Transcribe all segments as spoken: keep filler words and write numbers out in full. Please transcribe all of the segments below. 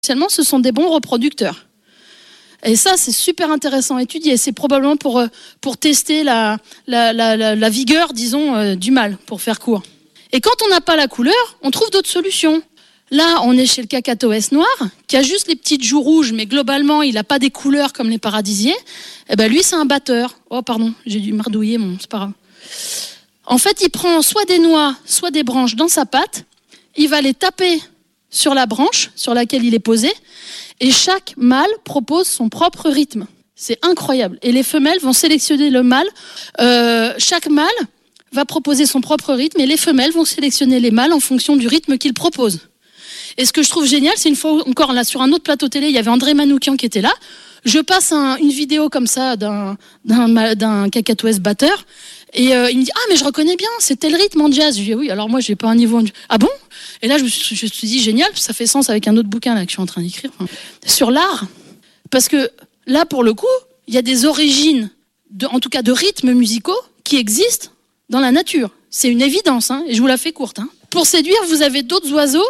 Potentiellement, ce sont des bons reproducteurs. Et ça, c'est super intéressant à étudier. C'est probablement pour, pour tester la, la, la, la, la vigueur, disons, euh, du mâle, pour faire court. Et quand on n'a pas la couleur, on trouve d'autres solutions. Là, on est chez le cacatoès noir, qui a juste les petites joues rouges, mais globalement, il n'a pas des couleurs comme les paradisiers. Eh ben, lui, c'est un batteur. Oh, pardon, j'ai dû mardouiller, mon, c'est pas grave. En fait, il prend soit des noix, soit des branches dans sa patte. Il va les taper sur la branche sur laquelle il est posé. Et chaque mâle propose son propre rythme. C'est incroyable. Et les femelles vont sélectionner le mâle. Euh, chaque mâle va proposer son propre rythme et les femelles vont sélectionner les mâles en fonction du rythme qu'il propose. Et ce que je trouve génial, c'est une fois encore là sur un autre plateau télé, il y avait André Manoukian qui était là. Je passe un, une vidéo comme ça d'un, d'un, d'un cacatoès batteur et euh, il me dit « Ah, mais je reconnais bien, c'est tel rythme en jazz. » Je lui dis « Oui, alors moi, j'ai pas un niveau en jazz. »« Ah bon ?» Et là, je me suis, je me suis dit « Génial, ça fait sens avec un autre bouquin là, que je suis en train d'écrire. Enfin, sur l'art. » Parce que là, pour le coup, il y a des origines, de, en tout cas de rythmes musicaux, qui existent dans la nature. C'est une évidence, hein, et je vous la fais courte. Hein. Pour séduire, vous avez d'autres oiseaux.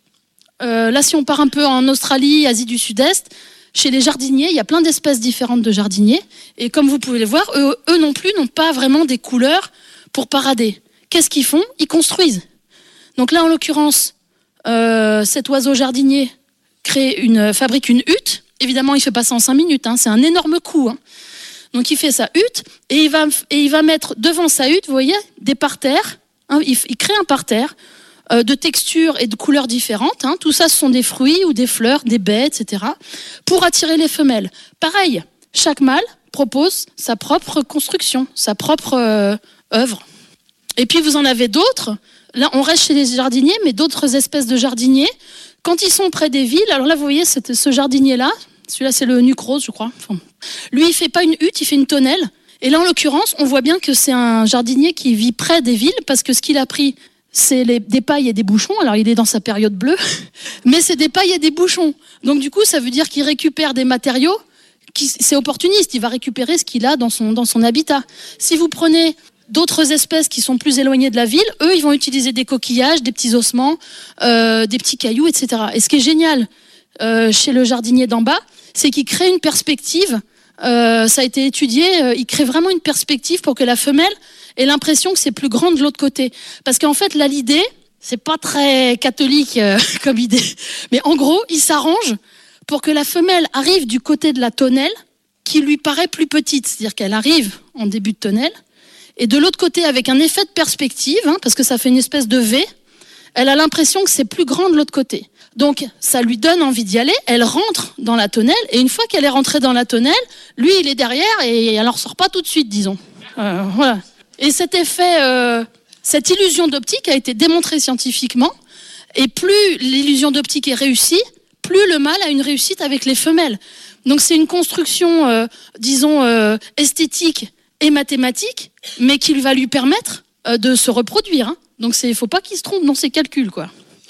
Euh, là, si on part un peu en Australie, Asie du Sud-Est, chez les jardiniers, il y a plein d'espèces différentes de jardiniers. Et comme vous pouvez le voir, eux, eux non plus n'ont pas vraiment des couleurs pour parader. Qu'est-ce qu'ils font ? Ils construisent. Donc là, en l'occurrence, euh, cet oiseau jardinier crée une, fabrique une hutte. Évidemment, il ne fait pas ça en cinq minutes. Hein, c'est un énorme coup. Hein. Donc il fait sa hutte et il va, et il va mettre devant sa hutte, vous voyez, des parterres. Hein, il, il crée un parterre euh, de textures et de couleurs différentes. Hein. Tout ça, ce sont des fruits ou des fleurs, des baies, et cetera. Pour attirer les femelles. Pareil, chaque mâle propose sa propre construction, sa propre euh, œuvre. Et puis vous en avez d'autres. Là, on reste chez les jardiniers, mais d'autres espèces de jardiniers, quand ils sont près des villes, alors là, vous voyez, c'est, ce jardinier-là, celui-là, c'est le nuque rose, je crois. Enfin, lui, il fait pas une hutte, il fait une tonnelle. Et là, en l'occurrence, on voit bien que c'est un jardinier qui vit près des villes, parce que ce qu'il a pris, c'est les, des pailles et des bouchons. Alors, il est dans sa période bleue, mais c'est des pailles et des bouchons. Donc, du coup, ça veut dire qu'il récupère des matériaux, qui, c'est opportuniste, il va récupérer ce qu'il a dans son, dans son habitat. Si vous prenez d'autres espèces qui sont plus éloignées de la ville, eux, ils vont utiliser des coquillages, des petits ossements, euh, des petits cailloux, et cetera. Et ce qui est génial euh, chez le jardinier d'en bas, c'est qu'il crée une perspective, euh, ça a été étudié, euh, il crée vraiment une perspective pour que la femelle ait l'impression que c'est plus grand de l'autre côté. Parce qu'en fait, là, l'idée, c'est pas très catholique euh, comme idée, mais en gros, il s'arrange pour que la femelle arrive du côté de la tonnelle qui lui paraît plus petite, c'est-à-dire qu'elle arrive en début de tonnelle, et de l'autre côté, avec un effet de perspective, hein, parce que ça fait une espèce de V, elle a l'impression que c'est plus grand de l'autre côté. Donc, ça lui donne envie d'y aller, elle rentre dans la tonnelle, et une fois qu'elle est rentrée dans la tonnelle, lui, il est derrière, et elle n'en ressort pas tout de suite, disons. Euh, voilà. Et cet effet, euh, cette illusion d'optique a été démontrée scientifiquement, et plus l'illusion d'optique est réussie, plus le mâle a une réussite avec les femelles. Donc, c'est une construction, euh, disons, euh, esthétique et mathématique, mais qui va lui permettre euh, de se reproduire. Hein. Donc, il ne faut pas qu'il se trompe dans ses calculs, quoi.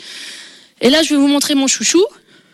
Et là, je vais vous montrer mon chouchou.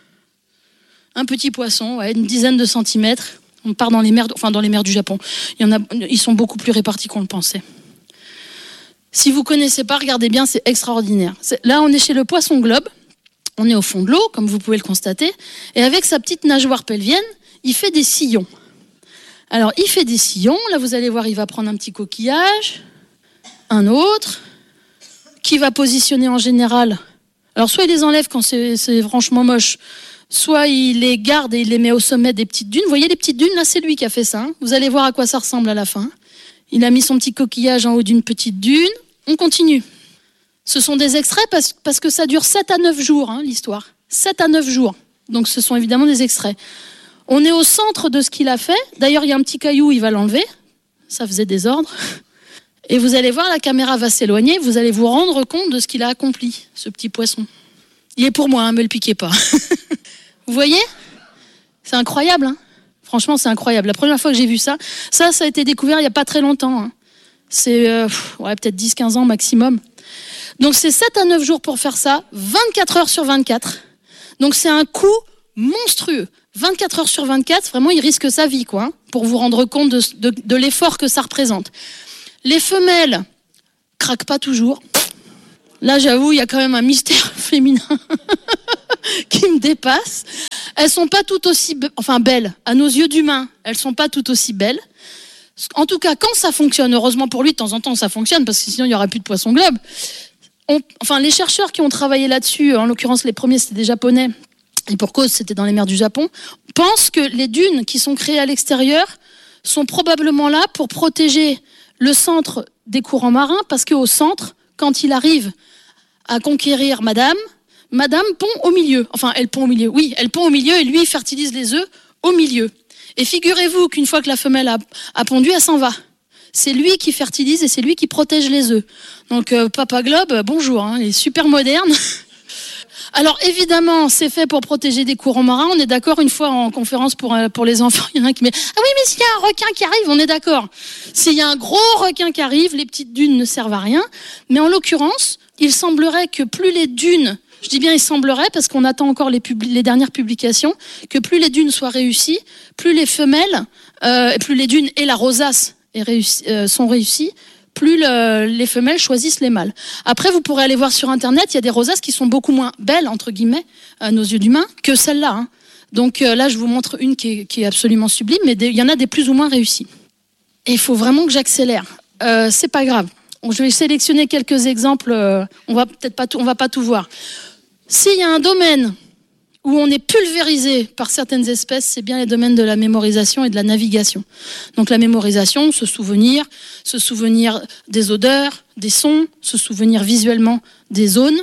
Un petit poisson, ouais, une dizaine de centimètres. On part dans les mers, enfin dans les mers du Japon. Il y en a, ils sont beaucoup plus répartis qu'on le pensait. Si vous ne connaissez pas, regardez bien, c'est extraordinaire. C'est, là, on est chez le poisson globe. On est au fond de l'eau, comme vous pouvez le constater. Et avec sa petite nageoire pelvienne, il fait des sillons. Alors, il fait des sillons. Là, vous allez voir, il va prendre un petit coquillage, un autre, qui va positionner en général. Alors, soit il les enlève quand c'est, c'est franchement moche, soit il les garde et il les met au sommet des petites dunes. Vous voyez les petites dunes, là, c'est lui qui a fait ça. Hein. Vous allez voir à quoi ça ressemble à la fin. Il a mis son petit coquillage en haut d'une petite dune. On continue. Ce sont des extraits parce, parce que ça dure sept à neuf jours, hein, l'histoire. sept à neuf jours. Donc, ce sont évidemment des extraits. On est au centre de ce qu'il a fait. D'ailleurs, il y a un petit caillou, il va l'enlever. Ça faisait désordre. Et vous allez voir, la caméra va s'éloigner. Vous allez vous rendre compte de ce qu'il a accompli, ce petit poisson. Il est pour moi, hein, me le piquez pas. Vous voyez ? C'est incroyable. Hein, franchement, c'est incroyable. La première fois que j'ai vu ça, ça, ça a été découvert il n'y a pas très longtemps. Hein. C'est euh, ouais, peut-être dix à quinze ans maximum. Donc, c'est sept à neuf jours pour faire ça, vingt-quatre heures sur vingt-quatre. Donc, c'est un coût monstrueux. vingt-quatre heures sur vingt-quatre, vraiment, il risque sa vie, quoi, hein, pour vous rendre compte de, de, de l'effort que ça représente. Les femelles craquent pas toujours. Là, j'avoue, il y a quand même un mystère féminin qui me dépasse. Elles sont pas toutes aussi, be- enfin belles, à nos yeux d'humains, elles sont pas toutes aussi belles. En tout cas, quand ça fonctionne, heureusement pour lui, de temps en temps, ça fonctionne, parce que sinon, il n'y aura plus de poisson globe. On, enfin, les chercheurs qui ont travaillé là-dessus, en l'occurrence, les premiers, c'était des Japonais, et pour cause, c'était dans les mers du Japon, pensent que les dunes qui sont créées à l'extérieur sont probablement là pour protéger le centre des courants marins, parce qu'au centre, quand il arrive à conquérir madame, madame pond au milieu. Enfin, elle pond au milieu. Oui, elle pond au milieu et lui, il fertilise les œufs au milieu. Et figurez-vous qu'une fois que la femelle a, a pondu, elle s'en va. C'est lui qui fertilise et c'est lui qui protège les œufs. Donc, euh, Papa Globe, bonjour, hein, il est super moderne. Alors, évidemment, c'est fait pour protéger des courants marins. On est d'accord, une fois en conférence pour, euh, pour les enfants, il y en a un qui met « Ah oui, mais s'il y a un requin qui arrive, on est d'accord. S'il y a un gros requin qui arrive, les petites dunes ne servent à rien. » Mais en l'occurrence, il semblerait que plus les dunes, je dis bien il semblerait parce qu'on attend encore les, pub- les dernières publications, que plus les dunes soient réussies, plus les femelles, euh, plus les dunes et la rosace est réussi, euh, sont réussies, plus le, les femelles choisissent les mâles. Après, vous pourrez aller voir sur Internet, il y a des rosaces qui sont beaucoup moins belles, entre guillemets, à nos yeux d'humains, que celle-là. Hein. Donc euh, là, je vous montre une qui est, qui est absolument sublime, mais des, il y en a des plus ou moins réussies. Et il faut vraiment que j'accélère. Euh, c'est pas grave. Je vais sélectionner quelques exemples. Euh, on va peut-être pas tout, on va pas tout voir. S'il y a un domaine où on est pulvérisé par certaines espèces, c'est bien les domaines de la mémorisation et de la navigation. Donc la mémorisation, se souvenir, se souvenir des odeurs, des sons, se souvenir visuellement des zones,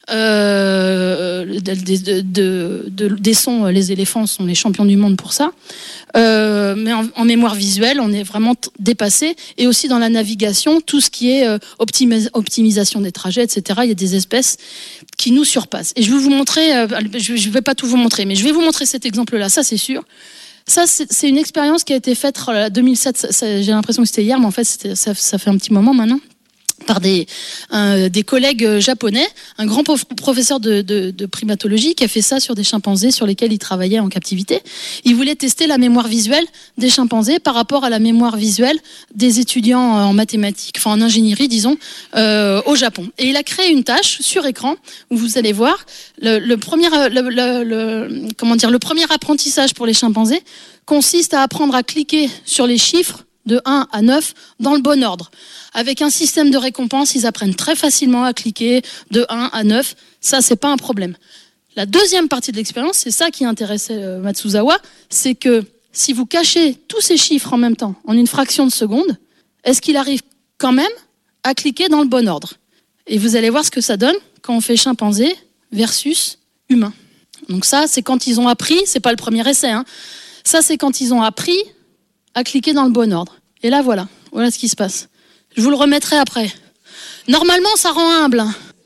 euh, de, de, de, de, des sons, les éléphants sont les champions du monde pour ça. Euh, mais en, en mémoire visuelle, on est vraiment t- dépassé. Et aussi dans la navigation, tout ce qui est euh, optimis- optimisation des trajets, et cetera. Il y a des espèces qui nous surpassent. Et je vais vous montrer, euh, je ne vais pas tout vous montrer, mais je vais vous montrer cet exemple-là, ça c'est sûr. Ça, c'est, c'est une expérience qui a été faite en deux mille sept, ça, ça, j'ai l'impression que c'était hier, mais en fait, c'était, ça, ça fait un petit moment maintenant, par des, euh, des collègues japonais, un grand prof, professeur de, de, de primatologie qui a fait ça sur des chimpanzés sur lesquels il travaillait en captivité. Il voulait tester la mémoire visuelle des chimpanzés par rapport à la mémoire visuelle des étudiants en mathématiques, enfin en ingénierie, disons, euh, au Japon. Et il a créé une tâche sur écran où vous allez voir le, le, premier, le, le, le, comment dire, le premier apprentissage pour les chimpanzés consiste à apprendre à cliquer sur les chiffres de un à neuf dans le bon ordre. Avec un système de récompense, ils apprennent très facilement à cliquer de un à neuf. Ça, c'est pas un problème. La deuxième partie de l'expérience, c'est ça qui intéressait euh, Matsuzawa, c'est que si vous cachez tous ces chiffres en même temps, en une fraction de seconde, est-ce qu'il arrive quand même à cliquer dans le bon ordre? Et vous allez voir ce que ça donne quand on fait chimpanzé versus humain. Donc ça, c'est quand ils ont appris, c'est pas le premier essai, hein. Ça, c'est quand ils ont appris à cliquer dans le bon ordre. Et là, voilà. Voilà ce qui se passe. Je vous le remettrai après. Normalement, ça rend humble.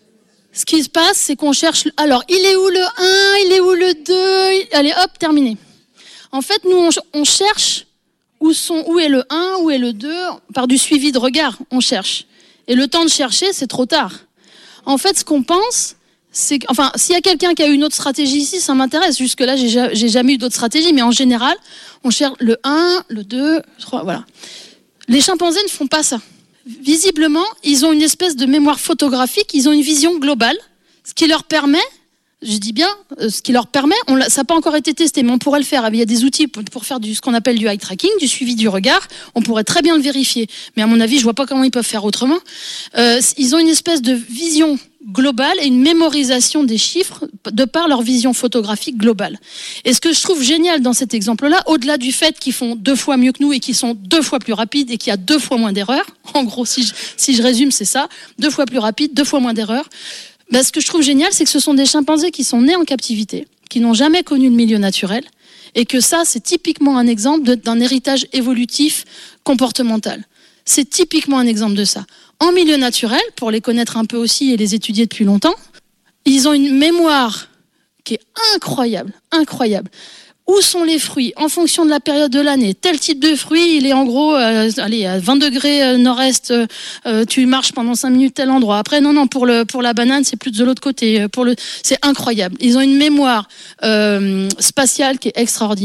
Ce qui se passe, c'est qu'on cherche... Alors, il est où le un? Il est où le deux? Allez, hop, terminé. En fait, nous, on, on cherche où, sont, où est le un, où est le deux. Par du suivi de regard, on cherche. Et le temps de chercher, c'est trop tard. En fait, ce qu'on pense... C'est, enfin, s'il y a quelqu'un qui a une autre stratégie ici, ça m'intéresse. Jusque-là, j'ai, j'ai jamais eu d'autres stratégies, mais en général, on cherche le un, le deux, le trois, voilà. Les chimpanzés ne font pas ça. Visiblement, ils ont une espèce de mémoire photographique, ils ont une vision globale, ce qui leur permet, je dis bien, ce qui leur permet, on l'a, ça n'a pas encore été testé, mais on pourrait le faire. Il y a des outils pour, pour faire du, ce qu'on appelle du eye tracking, du suivi du regard. On pourrait très bien le vérifier. Mais à mon avis, je vois pas comment ils peuvent faire autrement. Euh, ils ont une espèce de vision globale et une mémorisation des chiffres de par leur vision photographique globale. Et ce que je trouve génial dans cet exemple-là, au-delà du fait qu'ils font deux fois mieux que nous et qu'ils sont deux fois plus rapides et qu'il y a deux fois moins d'erreurs, en gros, si je, si je résume, c'est ça, deux fois plus rapide, deux fois moins d'erreurs, ben, ce que je trouve génial, c'est que ce sont des chimpanzés qui sont nés en captivité, qui n'ont jamais connu le milieu naturel, et que ça, c'est typiquement un exemple de, d'un héritage évolutif comportemental. C'est typiquement un exemple de ça. En milieu naturel, pour les connaître un peu aussi et les étudier depuis longtemps, ils ont une mémoire qui est incroyable, incroyable. Où sont les fruits? En fonction de la période de l'année. Tel type de fruit, il est en gros, euh, allez, à vingt degrés euh, nord-est, euh, tu marches pendant cinq minutes tel endroit. Après, non, non, pour, le, pour la banane, c'est plus de l'autre côté. Pour le, c'est incroyable. Ils ont une mémoire euh, spatiale qui est extraordinaire.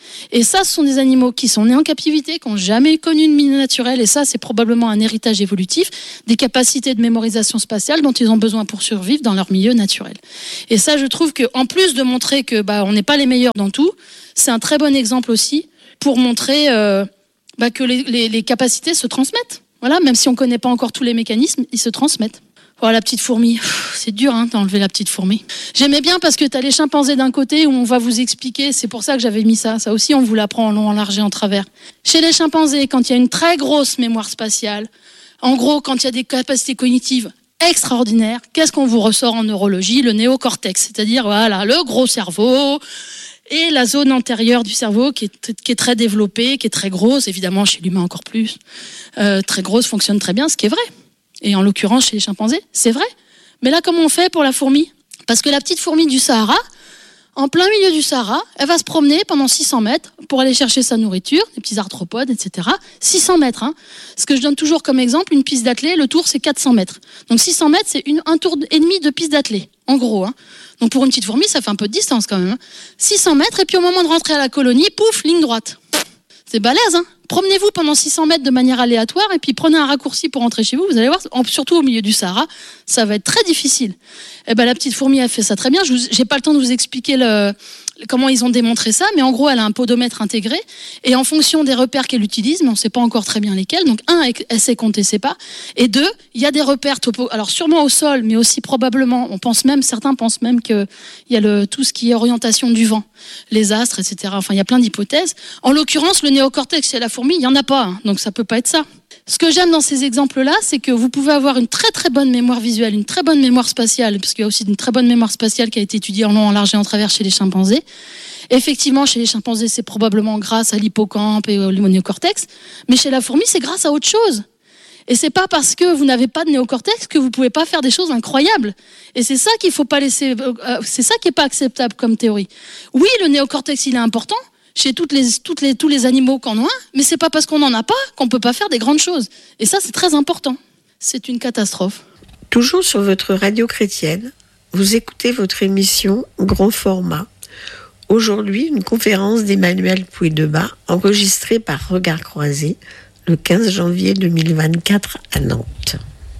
Et ça, ce sont des animaux qui sont nés en captivité, qui n'ont jamais connu une milieu naturel. Et ça, c'est probablement un héritage évolutif des capacités de mémorisation spatiale dont ils ont besoin pour survivre dans leur milieu naturel. Et ça, je trouve qu'en plus de montrer que bah, on n'est pas les meilleurs dans tout, c'est un très bon exemple aussi pour montrer euh, bah, que les, les, les capacités se transmettent. Voilà, même si on ne connaît pas encore tous les mécanismes, ils se transmettent. Oh, la petite fourmi, c'est dur hein, d'enlever la petite fourmi. J'aimais bien parce que tu as les chimpanzés d'un côté où on va vous expliquer, c'est pour ça que j'avais mis ça, ça aussi on vous l'apprend en long, en large et en travers. Chez les chimpanzés, quand il y a une très grosse mémoire spatiale, en gros quand il y a des capacités cognitives extraordinaires, qu'est-ce qu'on vous ressort en neurologie? Le néocortex, c'est-à-dire voilà, le gros cerveau et la zone antérieure du cerveau qui est, qui est très développée, qui est très grosse, évidemment chez l'humain encore plus, euh, très grosse, fonctionne très bien, ce qui est vrai. Et en l'occurrence, chez les chimpanzés, c'est vrai. Mais là, comment on fait pour la fourmi? Parce que la petite fourmi du Sahara, en plein milieu du Sahara, elle va se promener pendant six cents mètres pour aller chercher sa nourriture, des petits arthropodes, et cetera. six cents mètres. Hein. Ce que je donne toujours comme exemple, une piste d'athlée, le tour, c'est quatre cents mètres. Donc six cents mètres, c'est une, un tour et demi de piste d'athlée, en gros. Hein. Donc pour une petite fourmi, ça fait un peu de distance quand même. Hein. six cents mètres, et puis au moment de rentrer à la colonie, pouf, ligne droite. C'est balèze, hein. Promenez-vous pendant six cents mètres de manière aléatoire et puis prenez un raccourci pour rentrer chez vous. Vous allez voir, surtout au milieu du Sahara, ça va être très difficile. Et ben la petite fourmi a fait ça très bien. Je n'ai pas le temps de vous expliquer le, comment ils ont démontré ça, mais en gros, elle a un podomètre intégré et en fonction des repères qu'elle utilise, mais on ne sait pas encore très bien lesquels. Donc un, elle sait compter ses pas, et deux, il y a des repères topo. Alors sûrement au sol, mais aussi probablement, on pense même, certains pensent même qu'il y a le, tout ce qui est orientation du vent, les astres, et cetera. Enfin, il y a plein d'hypothèses. En l'occurrence, le néocortex chez la fourmi, il n'y en a pas, hein, donc ça ne peut pas être ça. Ce que j'aime dans ces exemples-là, c'est que vous pouvez avoir une très très bonne mémoire visuelle, une très bonne mémoire spatiale, parce qu'il y a aussi une très bonne mémoire spatiale qui a été étudiée en long, en large et en travers chez les chimpanzés. Effectivement, chez les chimpanzés, c'est probablement grâce à l'hippocampe et au néocortex, mais chez la fourmi, c'est grâce à autre chose. Et c'est pas parce que vous n'avez pas de néocortex que vous pouvez pas faire des choses incroyables. Et c'est ça qu'il faut pas laisser, euh, c'est ça qui est pas acceptable comme théorie. Oui, le néocortex, il est important chez toutes les, toutes les, tous les animaux qui en ont un, mais c'est pas parce qu'on n'en a pas qu'on peut pas faire des grandes choses. Et ça, c'est très important. C'est une catastrophe. Toujours sur votre radio chrétienne, vous écoutez votre émission Grand Format. Aujourd'hui, une conférence d'Emmanuel Pouy-Debat enregistrée par Regard Croisé le quinze janvier deux mille vingt-quatre à Nantes.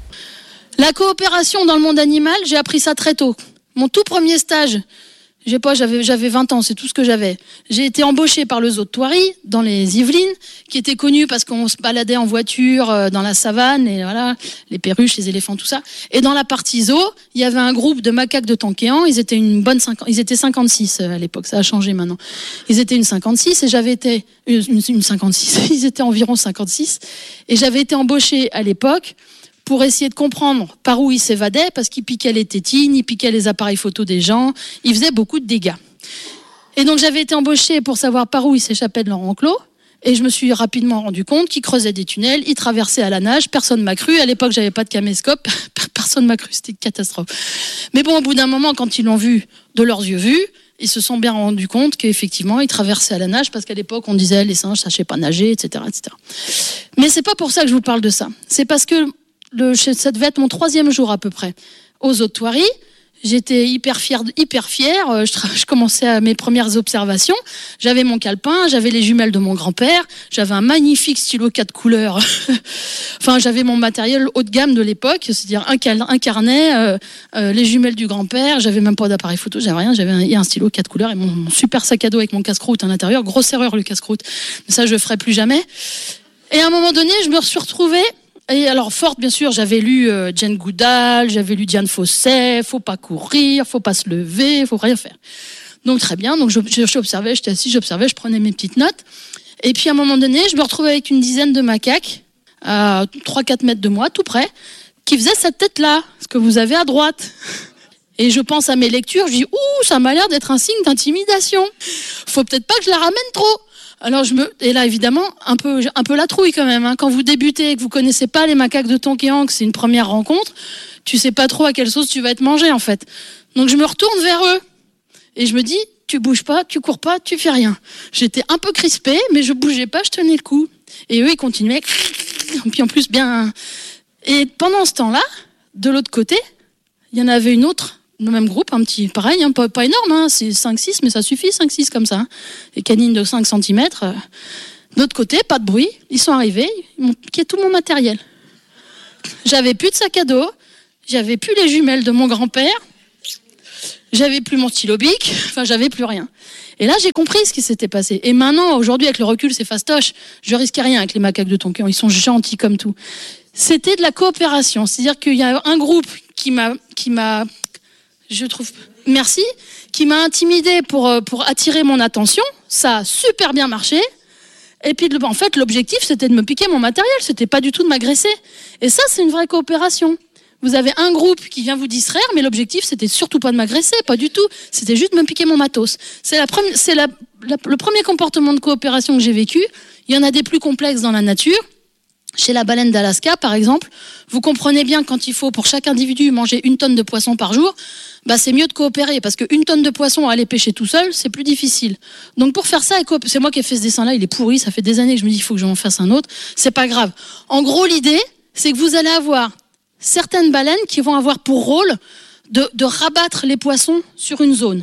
La coopération dans le monde animal, j'ai appris ça très tôt. Mon tout premier stage, j'ai pas, j'avais, j'avais vingt ans, c'est tout ce que j'avais. J'ai été embauchée par le zoo de Thoiry, dans les Yvelines, qui était connu parce qu'on se baladait en voiture euh, dans la savane, et voilà, les perruches, les éléphants, tout ça. Et dans la partie zoo, il y avait un groupe de macaques de Tankéan, ils étaient une bonne cinquante, ils étaient cinquante-six à l'époque, ça a changé maintenant. Ils étaient une cinquante-six et j'avais été, une, une cinquante-six, ils étaient environ cinquante-six, et j'avais été embauchée à l'époque pour essayer de comprendre par où il s'évadait, parce qu'il piquait les tétines, il piquait les appareils photo des gens, il faisait beaucoup de dégâts. Et donc j'avais été embauchée pour savoir par où il s'échappait de leur enclos, et je me suis rapidement rendu compte qu'il creusait des tunnels, il traversait à la nage, personne m'a cru, à l'époque j'avais pas de caméscope, personne m'a cru, c'était une catastrophe. Mais bon, au bout d'un moment, quand ils l'ont vu de leurs yeux vus, ils se sont bien rendus compte qu'effectivement, ils traversaient à la nage, parce qu'à l'époque, on disait les singes ne savaient pas nager, et cetera, et cetera. Mais c'est pas pour ça que je vous parle de ça. C'est parce que Le, ça devait être mon troisième jour à peu près aux zoo de Thoiry. J'étais hyper fière, hyper fière. Je, je commençais à mes premières observations. J'avais mon calepin, j'avais les jumelles de mon grand-père, j'avais un magnifique stylo quatre couleurs. Enfin, j'avais mon matériel haut de gamme de l'époque, c'est-à-dire un, cal, un carnet, euh, euh, les jumelles du grand-père. J'avais même pas d'appareil photo, j'avais rien. J'avais un, un stylo quatre couleurs et mon, mon super sac à dos avec mon casse-croûte à l'intérieur. Grosse erreur le casse-croûte, mais ça je le ferai plus jamais. Et à un moment donné, je me suis retrouvée. Et alors, forte, bien sûr, j'avais lu euh, Jane Goodall, j'avais lu Diane Fossey, faut pas courir, faut pas se lever, faut rien faire. Donc, très bien. Donc, je, je, j'observais, j'étais assise, j'observais, je prenais mes petites notes. Et puis, à un moment donné, je me retrouvais avec une dizaine de macaques, à trois quatre mètres de moi, tout près, qui faisaient cette tête-là, ce que vous avez à droite. Et je pense à mes lectures, je dis, ouh, ça m'a l'air d'être un signe d'intimidation. Faut peut-être pas que je la ramène trop. Alors je me et là évidemment un peu un peu la trouille quand même hein. Quand vous débutez et que vous connaissez pas les macaques de Tonkéan, que c'est une première rencontre, tu sais pas trop à quelle sauce tu vas être mangé en fait. Donc je me retourne vers eux et je me dis tu bouges pas, tu cours pas, tu fais rien. J'étais un peu crispée mais je bougeais pas, je tenais le coup. Et eux ils continuaient puis en plus bien. Et pendant ce temps-là, de l'autre côté, il y en avait une autre le même groupe, un petit, pareil, hein, pas, pas énorme, hein, c'est cinq six, mais ça suffit, cinq six comme ça. Hein. Les canines de cinq centimètres. Euh. De l'autre côté, pas de bruit, ils sont arrivés, ils m'ont piqué tout mon matériel. J'avais plus de sac à dos, j'avais plus les jumelles de mon grand-père, j'avais plus mon stylo bic, enfin j'avais plus rien. Et là j'ai compris ce qui s'était passé. Et maintenant, aujourd'hui avec le recul, c'est fastoche, je risquais rien avec les macaques de Tonkin, ils sont gentils comme tout. C'était de la coopération, c'est-à-dire qu'il y a un groupe qui m'a, qui m'a, je trouve, merci, qui m'a intimidé pour, pour attirer mon attention, ça a super bien marché. Et puis, en fait, l'objectif, c'était de me piquer mon matériel, c'était pas du tout de m'agresser. Et ça, c'est une vraie coopération. Vous avez un groupe qui vient vous distraire, mais l'objectif, c'était surtout pas de m'agresser, pas du tout. C'était juste de me piquer mon matos. C'est, la pre- c'est la, la, le premier comportement de coopération que j'ai vécu. Il y en a des plus complexes dans la nature. Chez la baleine d'Alaska, par exemple, vous comprenez bien quand il faut, pour chaque individu, manger une tonne de poisson par jour, bah c'est mieux de coopérer, parce qu'une tonne de poisson à aller pêcher tout seul, c'est plus difficile. Donc pour faire ça, c'est moi qui ai fait ce dessin-là, il est pourri, ça fait des années que je me dis, il faut que j'en fasse un autre, c'est pas grave. En gros, l'idée, c'est que vous allez avoir certaines baleines qui vont avoir pour rôle de, de rabattre les poissons sur une zone.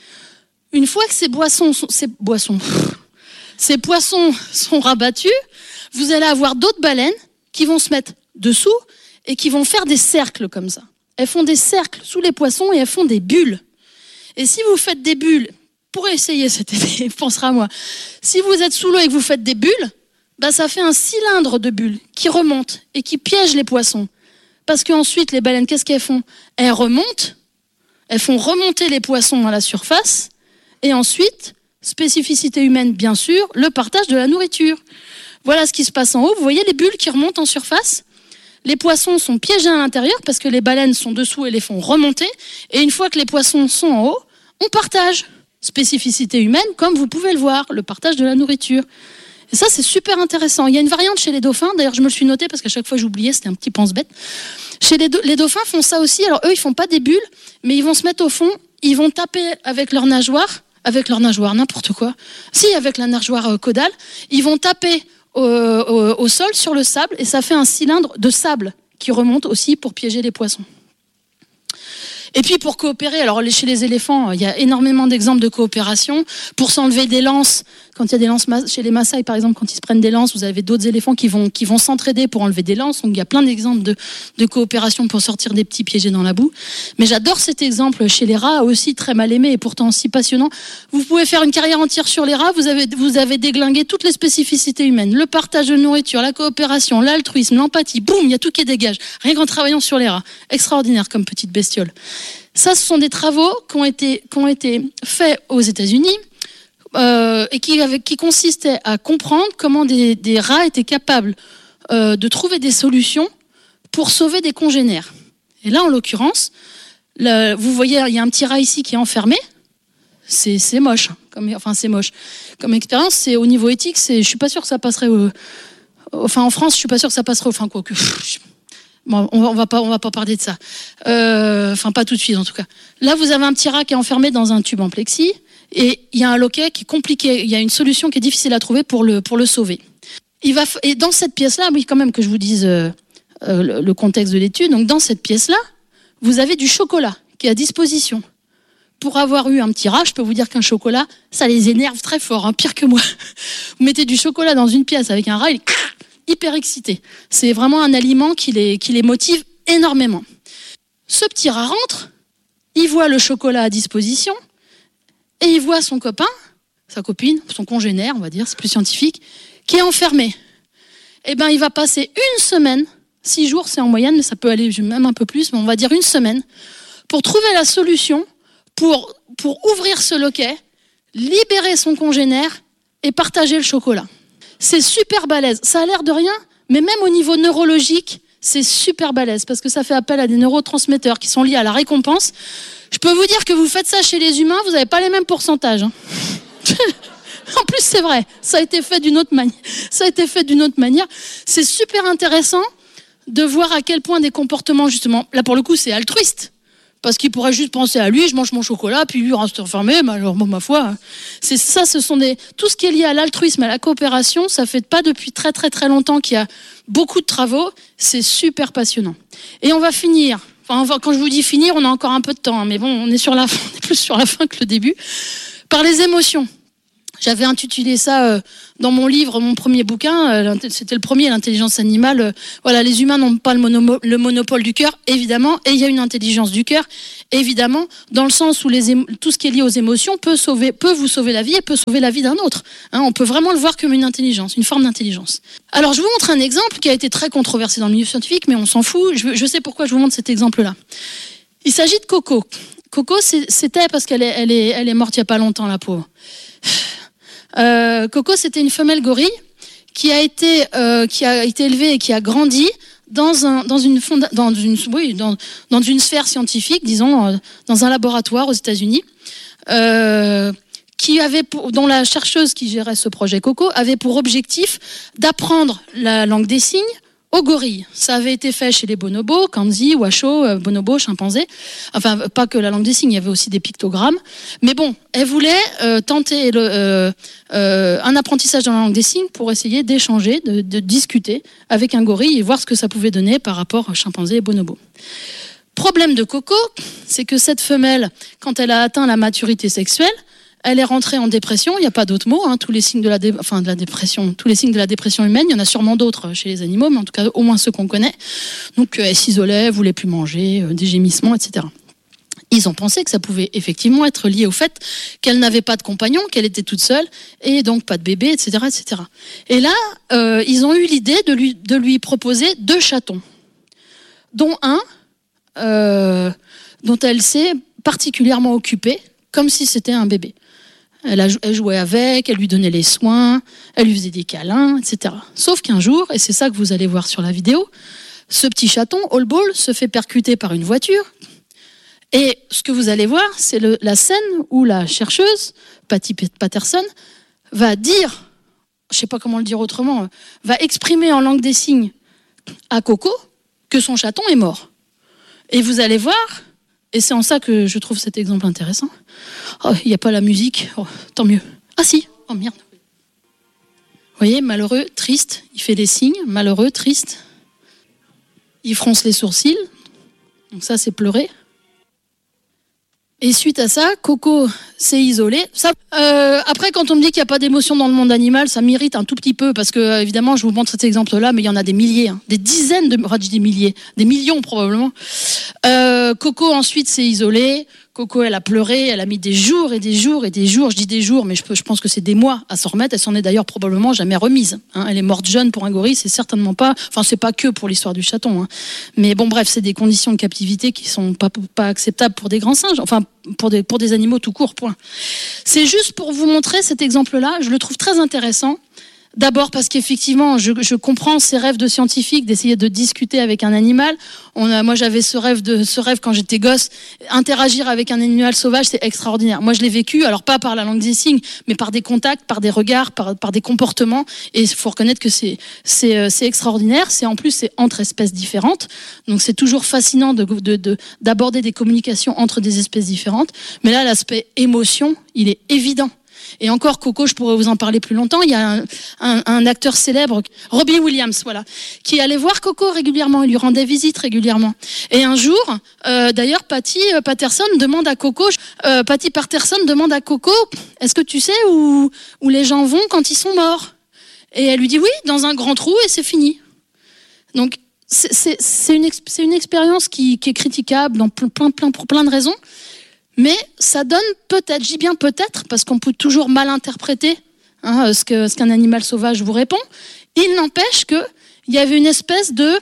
Une fois que ces boissons, sont, ces boissons, ces poissons sont rabattus, vous allez avoir d'autres baleines qui vont se mettre dessous et qui vont faire des cercles comme ça. Elles font des cercles sous les poissons et elles font des bulles. Et si vous faites des bulles, pour essayer cet effet, pensera à moi, si vous êtes sous l'eau et que vous faites des bulles, bah ça fait un cylindre de bulles qui remonte et qui piège les poissons. Parce qu'ensuite, les baleines, qu'est-ce qu'elles font ? Elles remontent, elles font remonter les poissons à la surface et ensuite, spécificité humaine bien sûr, le partage de la nourriture. Voilà ce qui se passe en haut. Vous voyez les bulles qui remontent en surface ? Les poissons sont piégés à l'intérieur parce que les baleines sont dessous et les font remonter. Et une fois que les poissons sont en haut, on partage. Spécificité humaine, comme vous pouvez le voir, le partage de la nourriture. Et ça, c'est super intéressant. Il y a une variante chez les dauphins. D'ailleurs, je me le suis noté parce qu'à chaque fois, j'oubliais, c'était un petit pense-bête. Chez les, do- les dauphins font ça aussi. Alors, eux, ils font pas des bulles, mais ils vont se mettre au fond. Ils vont taper avec leur nageoire, avec leur nageoire, n'importe quoi. Si, avec la nageoire euh, caudale. Ils vont taper Au, au, au sol sur le sable et ça fait un cylindre de sable qui remonte aussi pour piéger les poissons. Et puis pour coopérer, alors chez les éléphants, il y a énormément d'exemples de coopération. Pour s'enlever des lances, quand il y a des lances, chez les Maasai par exemple, quand ils se prennent des lances, vous avez d'autres éléphants qui vont, qui vont s'entraider pour enlever des lances. Donc il y a plein d'exemples de, de coopération pour sortir des petits piégés dans la boue. Mais j'adore cet exemple chez les rats, aussi très mal aimé et pourtant aussi passionnant. Vous pouvez faire une carrière entière sur les rats, vous avez, vous avez déglingué toutes les spécificités humaines. Le partage de nourriture, la coopération, l'altruisme, l'empathie, boum, il y a tout qui dégage. Rien qu'en travaillant sur les rats. Extraordinaire comme petite bestiole. Ça, ce sont des travaux qui ont été, qui ont été faits aux États-Unis euh, et qui, avec, qui consistaient à comprendre comment des, des rats étaient capables euh, de trouver des solutions pour sauver des congénères. Et là, en l'occurrence, le, vous voyez, il y a un petit rat ici qui est enfermé. C'est, c'est moche, comme, enfin c'est moche. Comme expérience, c'est au niveau éthique, c'est, je suis pas sûre que ça passerait. Au, enfin, en France, je suis pas sûre que ça passerait. Enfin, quoi que. Bon, on va, on va pas, on va pas parler de ça. Euh, enfin, pas tout de suite, en tout cas. Là, vous avez un petit rat qui est enfermé dans un tube en plexi, et il y a un loquet qui est compliqué. Il y a une solution qui est difficile à trouver pour le pour le sauver. Il va et dans cette pièce-là, oui, quand même que je vous dise euh, euh, le, le contexte de l'étude. Donc, dans cette pièce-là, vous avez du chocolat qui est à disposition. Pour avoir eu un petit rat, je peux vous dire qu'un chocolat, ça les énerve très fort, hein, pire que moi. Vous mettez du chocolat dans une pièce avec un rat, il est hyper excité. C'est vraiment un aliment qui les, qui les motive énormément. Ce petit rat rentre, il voit le chocolat à disposition et il voit son copain, sa copine, son congénère, on va dire, c'est plus scientifique, qui est enfermé. Eh ben, il va passer une semaine, six jours c'est en moyenne, mais ça peut aller même un peu plus, mais on va dire une semaine, pour trouver la solution pour, pour ouvrir ce loquet, libérer son congénère et partager le chocolat. C'est super balèze. Ça a l'air de rien, mais même au niveau neurologique, c'est super balèze parce que ça fait appel à des neurotransmetteurs qui sont liés à la récompense. Je peux vous dire que vous faites ça chez les humains, vous n'avez pas les mêmes pourcentages. Hein. En plus, c'est vrai, ça a été fait d'une autre manière. Ça a été fait d'une autre manière. C'est super intéressant de voir à quel point des comportements, justement, là pour le coup, c'est altruiste. Parce qu'il pourrait juste penser à lui, je mange mon chocolat, puis lui reste enfermé, mais alors bon, ma foi, c'est ça, ce sont des, tout ce qui est lié à l'altruisme, à la coopération, ça fait pas depuis très très très longtemps qu'il y a beaucoup de travaux, c'est super passionnant. Et on va finir, enfin, quand je vous dis finir, on a encore un peu de temps, hein, mais bon, on est sur la fin, on est plus sur la fin que le début. Par les émotions. J'avais intitulé ça euh, dans mon livre, mon premier bouquin, euh, c'était le premier, l'intelligence animale. Euh, voilà, les humains n'ont pas le, mono- le monopole du cœur, évidemment, et il y a une intelligence du cœur, évidemment, dans le sens où les émo- tout ce qui est lié aux émotions peut sauver, peut vous sauver la vie et peut sauver la vie d'un autre. Hein, on peut vraiment le voir comme une intelligence, une forme d'intelligence. Alors, je vous montre un exemple qui a été très controversé dans le milieu scientifique, mais on s'en fout. Je, je sais pourquoi je vous montre cet exemple-là. Il s'agit de Coco. Coco, c'est, c'était parce qu'elle est, elle est, elle est morte il n'y a pas longtemps, la pauvre. Euh, Coco, c'était une femelle gorille qui a été euh, qui a été élevée et qui a grandi dans un dans une fonda- dans une oui dans dans une sphère scientifique, disons euh, dans un laboratoire aux États-Unis, euh, qui avait pour, dont la chercheuse qui gérait ce projet Coco avait pour objectif d'apprendre la langue des signes aux gorilles. Ça avait été fait chez les bonobos, kanzi, washoe, bonobos, chimpanzés. Enfin, pas que la langue des signes, il y avait aussi des pictogrammes. Mais bon, elle voulait euh, tenter le, euh, euh, un apprentissage dans la langue des signes pour essayer d'échanger, de, de discuter avec un gorille et voir ce que ça pouvait donner par rapport aux chimpanzés et bonobos. Problème de Coco, c'est que cette femelle, quand elle a atteint la maturité sexuelle, elle est rentrée en dépression, il n'y a pas d'autre mot, hein, tous les signes de la, dé... enfin, de la dépression, tous les signes de la dépression humaine, il y en a sûrement d'autres chez les animaux, mais en tout cas au moins ceux qu'on connaît. Donc euh, elle s'isolait, elle voulait plus manger, euh, des gémissements, et cetera. Ils ont pensé que ça pouvait effectivement être lié au fait qu'elle n'avait pas de compagnon, qu'elle était toute seule, et donc pas de bébé, et cetera, et cetera. Et là, euh, ils ont eu l'idée de lui, de lui proposer deux chatons, dont un euh, dont elle s'est particulièrement occupée, comme si c'était un bébé. Elle, a, elle jouait avec, elle lui donnait les soins, elle lui faisait des câlins, et cetera. Sauf qu'un jour, et c'est ça que vous allez voir sur la vidéo, ce petit chaton, All Ball, se fait percuter par une voiture. Et ce que vous allez voir, c'est le, la scène où la chercheuse, Patty Patterson, va dire, je ne sais pas comment le dire autrement, va exprimer en langue des signes à Coco que son chaton est mort. Et vous allez voir, et c'est en ça que je trouve cet exemple intéressant. Oh, il n'y a pas la musique, oh, tant mieux. Ah si, oh merde. Vous voyez, malheureux, triste, il fait des signes, malheureux, triste. Il fronce les sourcils, donc ça c'est pleurer. Et suite à ça, Coco s'est isolée. Ça, euh, après, quand on me dit qu'il n'y a pas d'émotion dans le monde animal, ça m'irrite un tout petit peu parce que, évidemment, je vous montre cet exemple-là, mais il y en a des milliers, hein, des dizaines de, enfin, je dis des milliers, des millions probablement. Euh, Coco ensuite s'est isolée. Coco, elle a pleuré, elle a mis des jours et des jours et des jours. Je dis des jours, mais je, peux, je pense que c'est des mois à s'en remettre. Elle s'en est d'ailleurs probablement jamais remise. Hein. Elle est morte jeune pour un gorille, c'est certainement pas. Enfin, c'est pas que pour l'histoire du chaton. Hein. Mais bon, bref, c'est des conditions de captivité qui sont pas pas acceptables pour des grands singes. Enfin, pour des pour des animaux tout court. Point. C'est juste pour vous montrer cet exemple-là. Je le trouve très intéressant. D'abord parce qu'effectivement, je, je comprends ces rêves de scientifique d'essayer de discuter avec un animal. On a, moi, j'avais ce rêve de ce rêve quand j'étais gosse. Interagir avec un animal sauvage, c'est extraordinaire. Moi, je l'ai vécu, alors pas par la langue des signes, mais par des contacts, par des regards, par, par des comportements. Et il faut reconnaître que c'est, c'est, c'est extraordinaire. C'est en plus, c'est entre espèces différentes. Donc, c'est toujours fascinant de, de, de, d'aborder des communications entre des espèces différentes. Mais là, l'aspect émotion, il est évident. Et encore, Coco, je pourrais vous en parler plus longtemps. Il y a un, un, un acteur célèbre, Robbie Williams, voilà, qui allait voir Coco régulièrement. Il lui rendait visite régulièrement. Et un jour, euh, d'ailleurs, Patty Patterson demande à Coco, euh, Patty Patterson demande à Coco, est-ce que tu sais où, où les gens vont quand ils sont morts? Et elle lui dit oui, dans un grand trou, et c'est fini. Donc, c'est, c'est, c'est, une, c'est une expérience qui, qui est critiquable dans plein, plein, pour plein de raisons. Mais ça donne peut-être, je dis bien peut-être, parce qu'on peut toujours mal interpréter hein, ce, que, ce qu'un animal sauvage vous répond. Il n'empêche qu'il y avait une espèce de,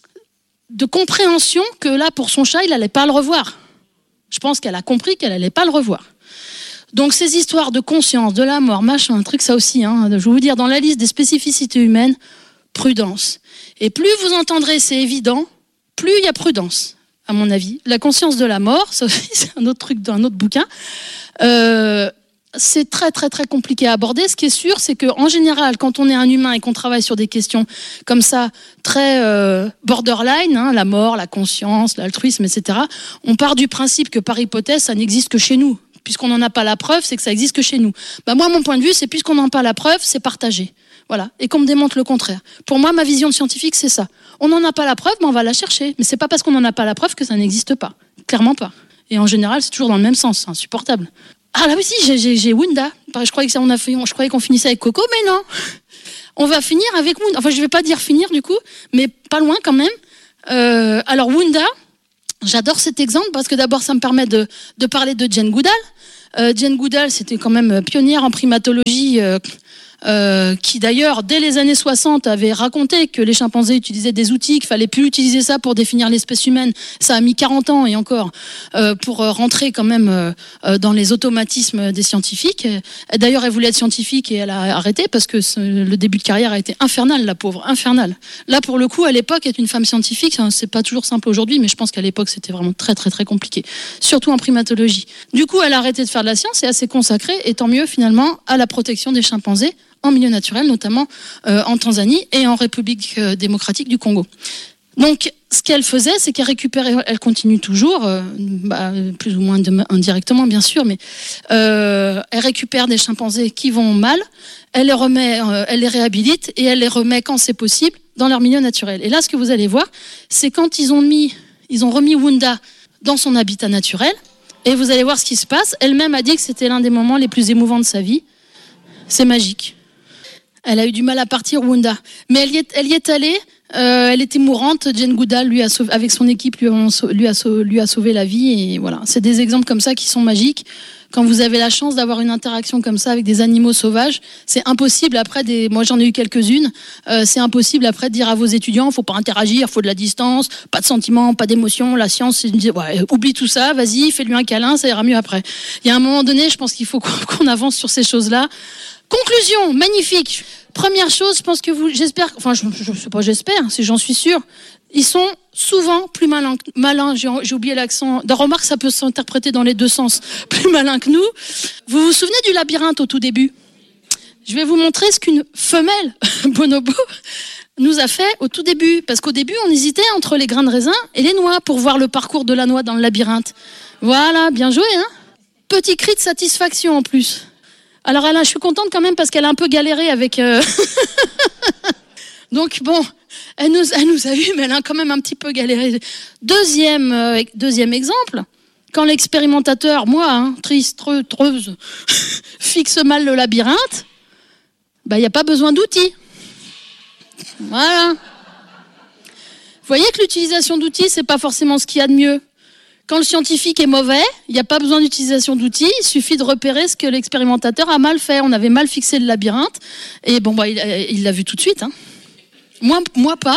de compréhension que là, pour son chat, il n'allait pas le revoir. Je pense qu'elle a compris qu'elle n'allait pas le revoir. Donc ces histoires de conscience, de la mort, machin, un truc ça aussi, hein, je vais vous dire, dans la liste des spécificités humaines, prudence. Et plus vous entendrez, c'est évident, plus il y a prudence. À mon avis, la conscience de la mort, ça aussi, c'est un autre truc d'un autre bouquin. Euh, c'est très très très compliqué à aborder. Ce qui est sûr, c'est que en général, quand on est un humain et qu'on travaille sur des questions comme ça, très euh, borderline, hein, la mort, la conscience, l'altruisme, et cetera. On part du principe que par hypothèse, ça n'existe que chez nous. Puisqu'on n'en a pas la preuve, c'est que ça existe que chez nous. Bah moi, mon point de vue, c'est puisqu'on n'en a pas la preuve, c'est partagé. Voilà, et qu'on me démontre le contraire. Pour moi, ma vision de scientifique, c'est ça. On n'en a pas la preuve, mais on va la chercher. Mais c'est pas parce qu'on n'en a pas la preuve que ça n'existe pas. Clairement pas. Et en général, c'est toujours dans le même sens, c'est insupportable. Ah là aussi, j'ai, j'ai, j'ai Wunda. Je croyais que ça, on a fait, je croyais qu'on finissait avec Coco, mais non. On va finir avec Wunda. Enfin, je vais pas dire finir du coup, mais pas loin quand même. Euh, alors Wunda, j'adore cet exemple parce que d'abord, ça me permet de, de parler de Jane Goodall. Euh, Jane Goodall, c'était quand même pionnière en primatologie. Euh, Euh, qui d'ailleurs, dès les années soixante, avait raconté que les chimpanzés utilisaient des outils, qu'il fallait plus utiliser ça pour définir l'espèce humaine. Ça a mis quarante ans et encore euh, pour rentrer quand même euh, dans les automatismes des scientifiques. Et d'ailleurs, elle voulait être scientifique et elle a arrêté parce que ce, le début de carrière a été infernal, la pauvre, infernal. Là, pour le coup, à l'époque, être une femme scientifique, c'est pas toujours simple aujourd'hui, mais je pense qu'à l'époque, c'était vraiment très, très, très compliqué, surtout en primatologie. Du coup, elle a arrêté de faire de la science et elle s'est consacrée, et tant mieux finalement, à la protection des chimpanzés en milieu naturel, notamment euh, en Tanzanie et en République euh, démocratique du Congo. Donc, ce qu'elle faisait, c'est qu'elle récupérait, elle continue toujours, euh, bah, plus ou moins de, indirectement bien sûr, mais euh, elle récupère des chimpanzés qui vont mal, elle les remet, euh, elle les réhabilite et elle les remet quand c'est possible dans leur milieu naturel. Et là, ce que vous allez voir, c'est quand ils ont mis, ils ont remis Wunda dans son habitat naturel, et vous allez voir ce qui se passe. Elle-même a dit que c'était l'un des moments les plus émouvants de sa vie. C'est magique. Elle a eu du mal à partir, Wunda. Mais elle y est, elle y est allée, euh, elle était mourante. Jane Goodall, lui a sauvé, avec son équipe, lui a, lui, a sauvé, lui a sauvé la vie. Et voilà, c'est des exemples comme ça qui sont magiques. Quand vous avez la chance d'avoir une interaction comme ça avec des animaux sauvages, c'est impossible après des... Moi, j'en ai eu quelques-unes. Euh, c'est impossible après de dire à vos étudiants, faut pas interagir, faut de la distance, pas de sentiments, pas d'émotions. La science, c'est de ouais, oublie tout ça, vas-y, fais-lui un câlin, ça ira mieux après. Il y a un moment donné, je pense qu'il faut qu'on avance sur ces choses-là. Conclusion, magnifique. Première chose, je pense que vous, j'espère, enfin, je, je sais pas, j'espère, si j'en suis sûre, ils sont souvent plus malins, malins, j'ai, j'ai oublié l'accent, de remarque, ça peut s'interpréter dans les deux sens, plus malins que nous. Vous vous souvenez du labyrinthe au tout début? Je vais vous montrer ce qu'une femelle bonobo nous a fait au tout début, parce qu'au début, on hésitait entre les grains de raisin et les noix pour voir le parcours de la noix dans le labyrinthe. Voilà, bien joué, hein? Petit cri de satisfaction en plus. Alors, elle a, je suis contente quand même parce qu'elle a un peu galéré avec... Euh... Donc, bon, elle nous, elle nous a eu, mais elle a quand même un petit peu galéré. Deuxième, euh, deuxième exemple, quand l'expérimentateur, moi, hein, triste, treux, treuse, fixe mal le labyrinthe, bah, il n'y a pas besoin d'outils. Voilà. Vous voyez que l'utilisation d'outils, c'est pas forcément ce qu'il y a de mieux. Quand le scientifique est mauvais, il n'y a pas besoin d'utilisation d'outils, il suffit de repérer ce que l'expérimentateur a mal fait. On avait mal fixé le labyrinthe, et bon, bah, il, il l'a vu tout de suite. Hein. Moi, moi pas.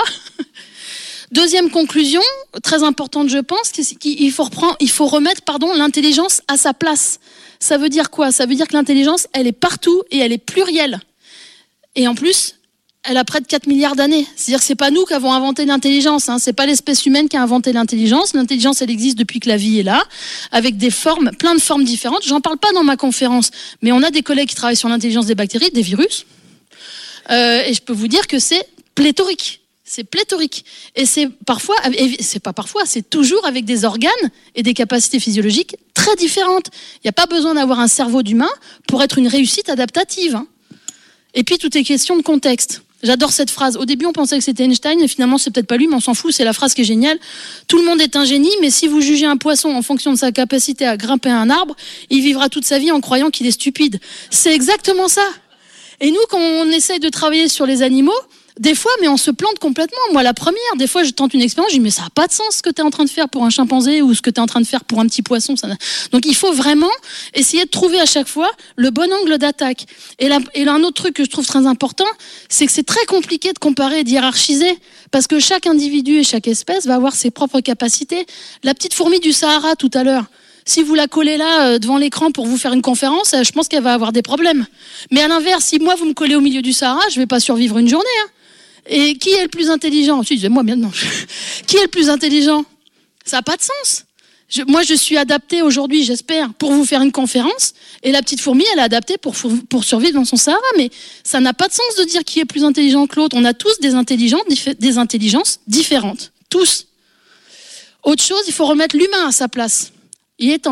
Deuxième conclusion, très importante je pense, qu'il faut, reprendre, il faut remettre pardon, l'intelligence à sa place. Ça veut dire quoi? Ça veut dire que l'intelligence, elle est partout et elle est plurielle. Et en plus, elle a près de quatre milliards d'années. C'est-à-dire que c'est pas nous qui avons inventé l'intelligence, hein. C'est pas l'espèce humaine qui a inventé l'intelligence. L'intelligence, elle existe depuis que la vie est là, avec des formes, plein de formes différentes. J'en parle pas dans ma conférence, mais on a des collègues qui travaillent sur l'intelligence des bactéries, des virus. Euh, et je peux vous dire que c'est pléthorique. C'est pléthorique. Et c'est parfois, et c'est pas parfois, c'est toujours avec des organes et des capacités physiologiques très différentes. Il n'y a pas besoin d'avoir un cerveau d'humain pour être une réussite adaptative, hein. Et puis, tout est question de contexte. J'adore cette phrase. Au début, on pensait que c'était Einstein, et finalement, c'est peut-être pas lui, mais on s'en fout. C'est la phrase qui est géniale. Tout le monde est un génie, mais si vous jugez un poisson en fonction de sa capacité à grimper à un arbre, il vivra toute sa vie en croyant qu'il est stupide. C'est exactement ça. Et nous, quand on essaye de travailler sur les animaux, des fois, mais on se plante complètement. Moi, la première, des fois, je tente une expérience, je dis, mais ça n'a pas de sens ce que tu es en train de faire pour un chimpanzé ou ce que tu es en train de faire pour un petit poisson. Ça n'a... Donc, il faut vraiment essayer de trouver à chaque fois le bon angle d'attaque. Et là, et là, un autre truc que je trouve très important, c'est que c'est très compliqué de comparer et d'hiérarchiser parce que chaque individu et chaque espèce va avoir ses propres capacités. La petite fourmi du Sahara, tout à l'heure, si vous la collez là euh, devant l'écran pour vous faire une conférence, euh, je pense qu'elle va avoir des problèmes. Mais à l'inverse, si moi, vous me collez au milieu du Sahara, je ne vais pas survivre une journée, hein. Et qui est le plus intelligent? Si, moi maintenant. Qui est le plus intelligent? Ça n'a pas de sens. Je, moi, je suis adaptée aujourd'hui, j'espère, pour vous faire une conférence. Et la petite fourmi, elle est adaptée pour, pour survivre dans son Sahara. Mais ça n'a pas de sens de dire qui est plus intelligent que l'autre. On a tous des intelligences, des intelligences différentes. Tous. Autre chose, il faut remettre l'humain à sa place. Il est temps.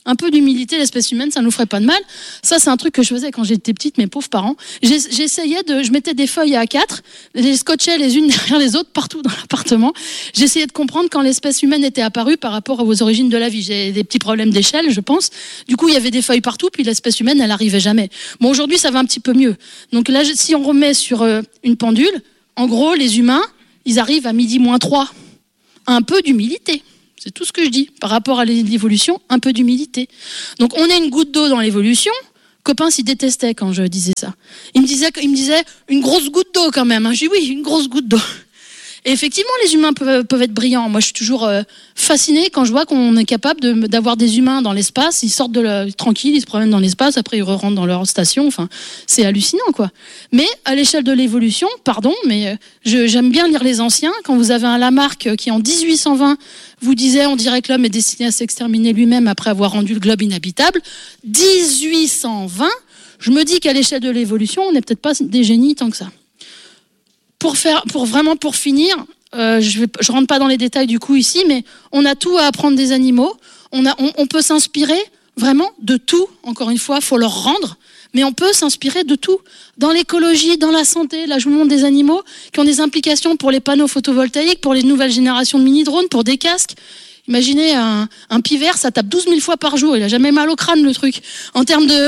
Un peu d'humilité, l'espèce humaine, ça nous ferait pas de mal. Ça, c'est un truc que je faisais quand j'étais petite, mes pauvres parents. J'ai, j'essayais de, je mettais des feuilles à A quatre, les scotchais les unes derrière les autres partout dans l'appartement. J'essayais de comprendre quand l'espèce humaine était apparue par rapport aux origines de la vie. J'ai des petits problèmes d'échelle, je pense. Du coup, il y avait des feuilles partout, puis l'espèce humaine, elle arrivait jamais. Bon, aujourd'hui, ça va un petit peu mieux. Donc là, si on remet sur euh, une pendule, en gros, les humains, ils arrivent à midi moins trois. Un peu d'humilité. C'est tout ce que je dis. Par rapport à l'évolution, un peu d'humilité. Donc on est une goutte d'eau dans l'évolution. Copain s'y détestait quand je disais ça. Il me disait, il me disait une grosse goutte d'eau quand même. Je dis oui, une grosse goutte d'eau. Et effectivement, les humains peuvent, peuvent être brillants. Moi, je suis toujours euh, fascinée quand je vois qu'on est capable de, d'avoir des humains dans l'espace. Ils sortent de la, tranquilles, ils se promènent dans l'espace, après ils rentrent dans leur station. Enfin, c'est hallucinant, quoi. Mais à l'échelle de l'évolution, pardon, mais je, j'aime bien lire les anciens. Quand vous avez un Lamarck qui, en dix-huit cent vingt, vous disait on dirait que l'homme est destiné à s'exterminer lui-même après avoir rendu le globe inhabitable. dix-huit cent vingt, je me dis qu'à l'échelle de l'évolution, on n'est peut-être pas des génies tant que ça. Pour faire, pour vraiment pour finir, euh, je ne je rentre pas dans les détails du coup ici, mais on a tout à apprendre des animaux. On, a, on, on peut s'inspirer vraiment de tout. Encore une fois, il faut leur rendre, mais on peut s'inspirer de tout. Dans l'écologie, dans la santé, là je vous montre des animaux qui ont des implications pour les panneaux photovoltaïques, pour les nouvelles générations de mini-drones, pour des casques. Imaginez un, un pivert, ça tape douze mille fois par jour. Il a jamais mal au crâne le truc. En termes de,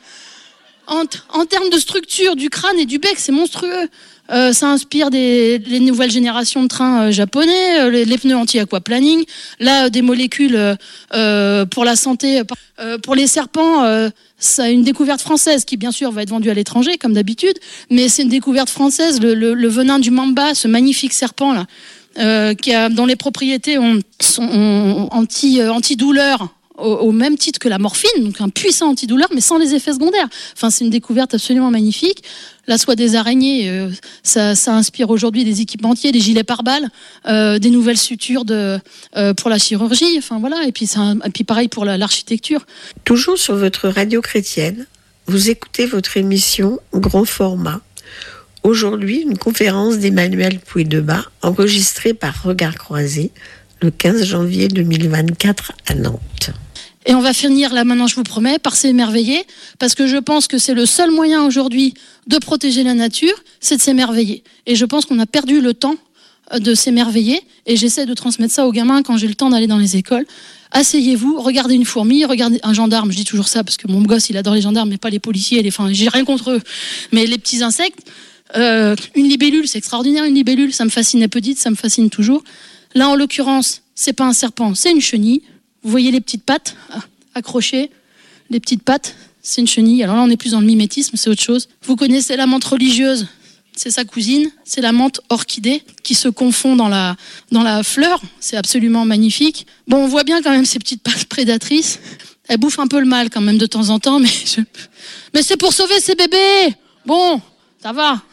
en, en termes de structure du crâne et du bec, c'est monstrueux. Euh, ça inspire des, les nouvelles générations de trains euh, japonais, euh, les, les pneus anti-aquaplaning, là euh, des molécules euh, euh, pour la santé. Euh, pour les serpents, euh, c'est une découverte française qui bien sûr va être vendue à l'étranger comme d'habitude, mais c'est une découverte française. Le, le, le venin du mamba, ce magnifique serpent là, euh, qui a, dont les propriétés ont, sont ont, anti, euh, antidouleurs. Au même titre que la morphine, donc un puissant antidouleur, mais sans les effets secondaires. Enfin, c'est une découverte absolument magnifique. La soie des araignées, euh, ça, ça inspire aujourd'hui des équipementiers, des gilets pare-balles, euh, des nouvelles sutures de, euh, pour la chirurgie. Enfin voilà, et puis, un, et puis pareil pour la, l'architecture. Toujours sur votre radio chrétienne, vous écoutez votre émission Grand Format. Aujourd'hui, une conférence d'Emmanuel Pouydeba enregistrée par Regard Croisé le quinze janvier deux mille vingt-quatre à Nantes. Et on va finir là maintenant, je vous promets, par s'émerveiller, parce que je pense que c'est le seul moyen aujourd'hui de protéger la nature, c'est de s'émerveiller. Et je pense qu'on a perdu le temps de s'émerveiller, et j'essaie de transmettre ça aux gamins quand j'ai le temps d'aller dans les écoles. Asseyez-vous, regardez une fourmi, regardez un gendarme, je dis toujours ça, parce que mon gosse il adore les gendarmes, mais pas les policiers, les, enfin, j'ai rien contre eux, mais les petits insectes. Euh, une libellule, c'est extraordinaire une libellule, ça me fascinait petite, ça me fascine toujours. Là en l'occurrence, c'est pas un serpent, c'est une chenille. Vous voyez les petites pattes accrochées, les petites pattes, c'est une chenille. Alors là, on est plus dans le mimétisme, c'est autre chose. Vous connaissez la menthe religieuse, c'est sa cousine, c'est la menthe orchidée qui se confond dans la, dans la fleur. C'est absolument magnifique. Bon, on voit bien quand même ces petites pattes prédatrices. Elles bouffent un peu le mal quand même de temps en temps, mais, je... mais c'est pour sauver ces bébés. Bon, ça va.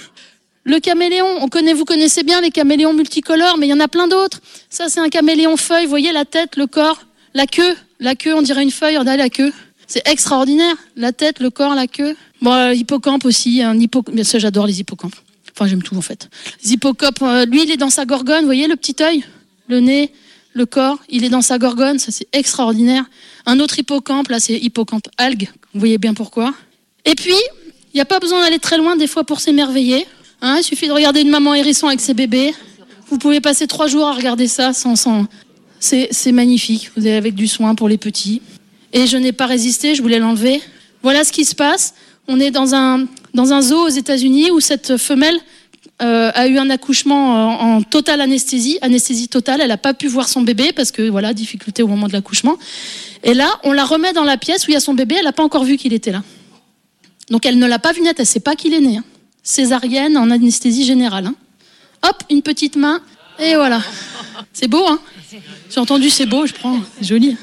Le caméléon, on connaît, vous connaissez bien les caméléons multicolores, mais il y en a plein d'autres. Ça, c'est un caméléon feuille. Vous voyez la tête, le corps, la queue. La queue, on dirait une feuille, regardez la queue. C'est extraordinaire. La tête, le corps, la queue. Bon, euh, hippocampe aussi. Un hippo... Bien sûr, j'adore les hippocampes. Enfin, j'aime tout, en fait. Les hippocampes, euh, lui, il est dans sa gorgone. Vous voyez le petit œil, le nez, le corps. Il est dans sa gorgone. Ça, c'est extraordinaire. Un autre hippocampe, là, c'est hippocampe algue. Vous voyez bien pourquoi. Et puis, il n'y a pas besoin d'aller très loin, des fois, pour s'émerveiller. Hein, il suffit de regarder une maman hérisson avec ses bébés. Vous pouvez passer trois jours à regarder ça sans... sans... C'est, c'est magnifique. Vous avez avec du soin pour les petits. Et je n'ai pas résisté, je voulais l'enlever. Voilà ce qui se passe. On est dans un, dans un zoo aux États-Unis où cette femelle euh, a eu un accouchement en, en totale anesthésie, anesthésie totale. Elle n'a pas pu voir son bébé parce que, voilà, difficulté au moment de l'accouchement. Et là, on la remet dans la pièce où il y a son bébé. Elle n'a pas encore vu qu'il était là. Donc elle ne l'a pas vu net, elle ne sait pas qu'il est né. Hein. Césarienne en anesthésie générale. Hein. Hop, une petite main, et voilà. C'est beau, hein. J'ai entendu, c'est beau, je prends, c'est joli.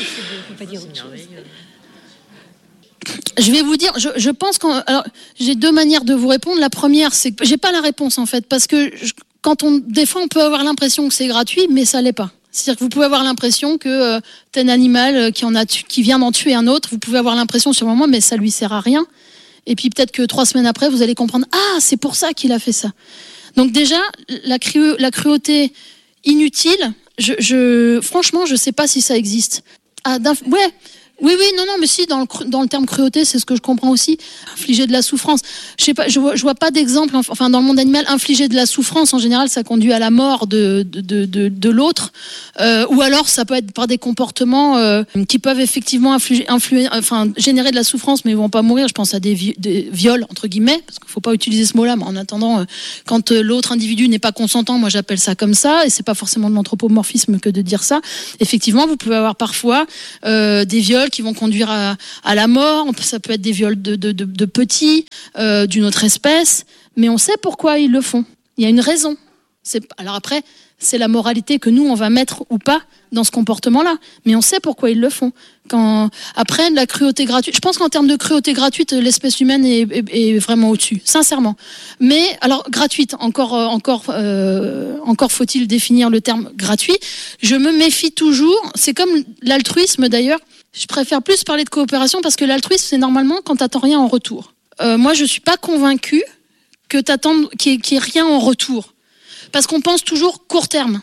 Je vais vous dire, je, je pense que j'ai deux manières de vous répondre. La première, c'est que j'ai pas la réponse en fait, parce que je, quand on, des fois, on peut avoir l'impression que c'est gratuit, mais ça l'est pas. C'est-à-dire que vous pouvez avoir l'impression que euh, tel animal qui en a, tu, qui vient d'en tuer un autre, vous pouvez avoir l'impression sur le moment, mais ça lui sert à rien. Et puis peut-être que trois semaines après, vous allez comprendre, ah, c'est pour ça qu'il a fait ça. Donc déjà, la, cru, la cruauté inutile, je, je, franchement, je ne sais pas si ça existe. Ah, d'inf... ouais. Oui, oui, non, non, mais si, dans le, cru... dans le terme cruauté, c'est ce que je comprends aussi. Infliger de la souffrance. Je sais pas, je vois, je vois pas d'exemple. Enfin, dans le monde animal, infliger de la souffrance, en général, ça conduit à la mort de, de, de, de, de l'autre. Euh, ou alors, ça peut être par des comportements euh, qui peuvent effectivement influer, influer, enfin, générer de la souffrance, mais ils vont pas mourir. Je pense à des, vi- des viols, entre guillemets, parce qu'il faut pas utiliser ce mot-là, mais en attendant, euh, quand euh, l'autre individu n'est pas consentant, moi j'appelle ça comme ça, et c'est pas forcément de l'anthropomorphisme que de dire ça. Effectivement, vous pouvez avoir parfois euh, des viols qui vont conduire à, à la mort. Ça peut être des viols de, de, de, de petits, euh, d'une autre espèce, mais on sait pourquoi ils le font. Il y a une raison. C'est, alors après, c'est la moralité que nous, on va mettre ou pas dans ce comportement-là, mais on sait pourquoi ils le font. Quand, après, la cruauté gratuite, je pense qu'en termes de cruauté gratuite, l'espèce humaine est, est, est vraiment au-dessus, sincèrement. Mais, alors, gratuite, encore, encore, euh, encore faut-il définir le terme gratuit. Je me méfie toujours, c'est comme l'altruisme d'ailleurs, je préfère plus parler de coopération parce que l'altruisme, c'est normalement quand t'attends rien en retour. Euh, moi, je suis pas convaincue que t'attendes, qu'il n'y ait, qu'il y ait rien en retour. Parce qu'on pense toujours court terme.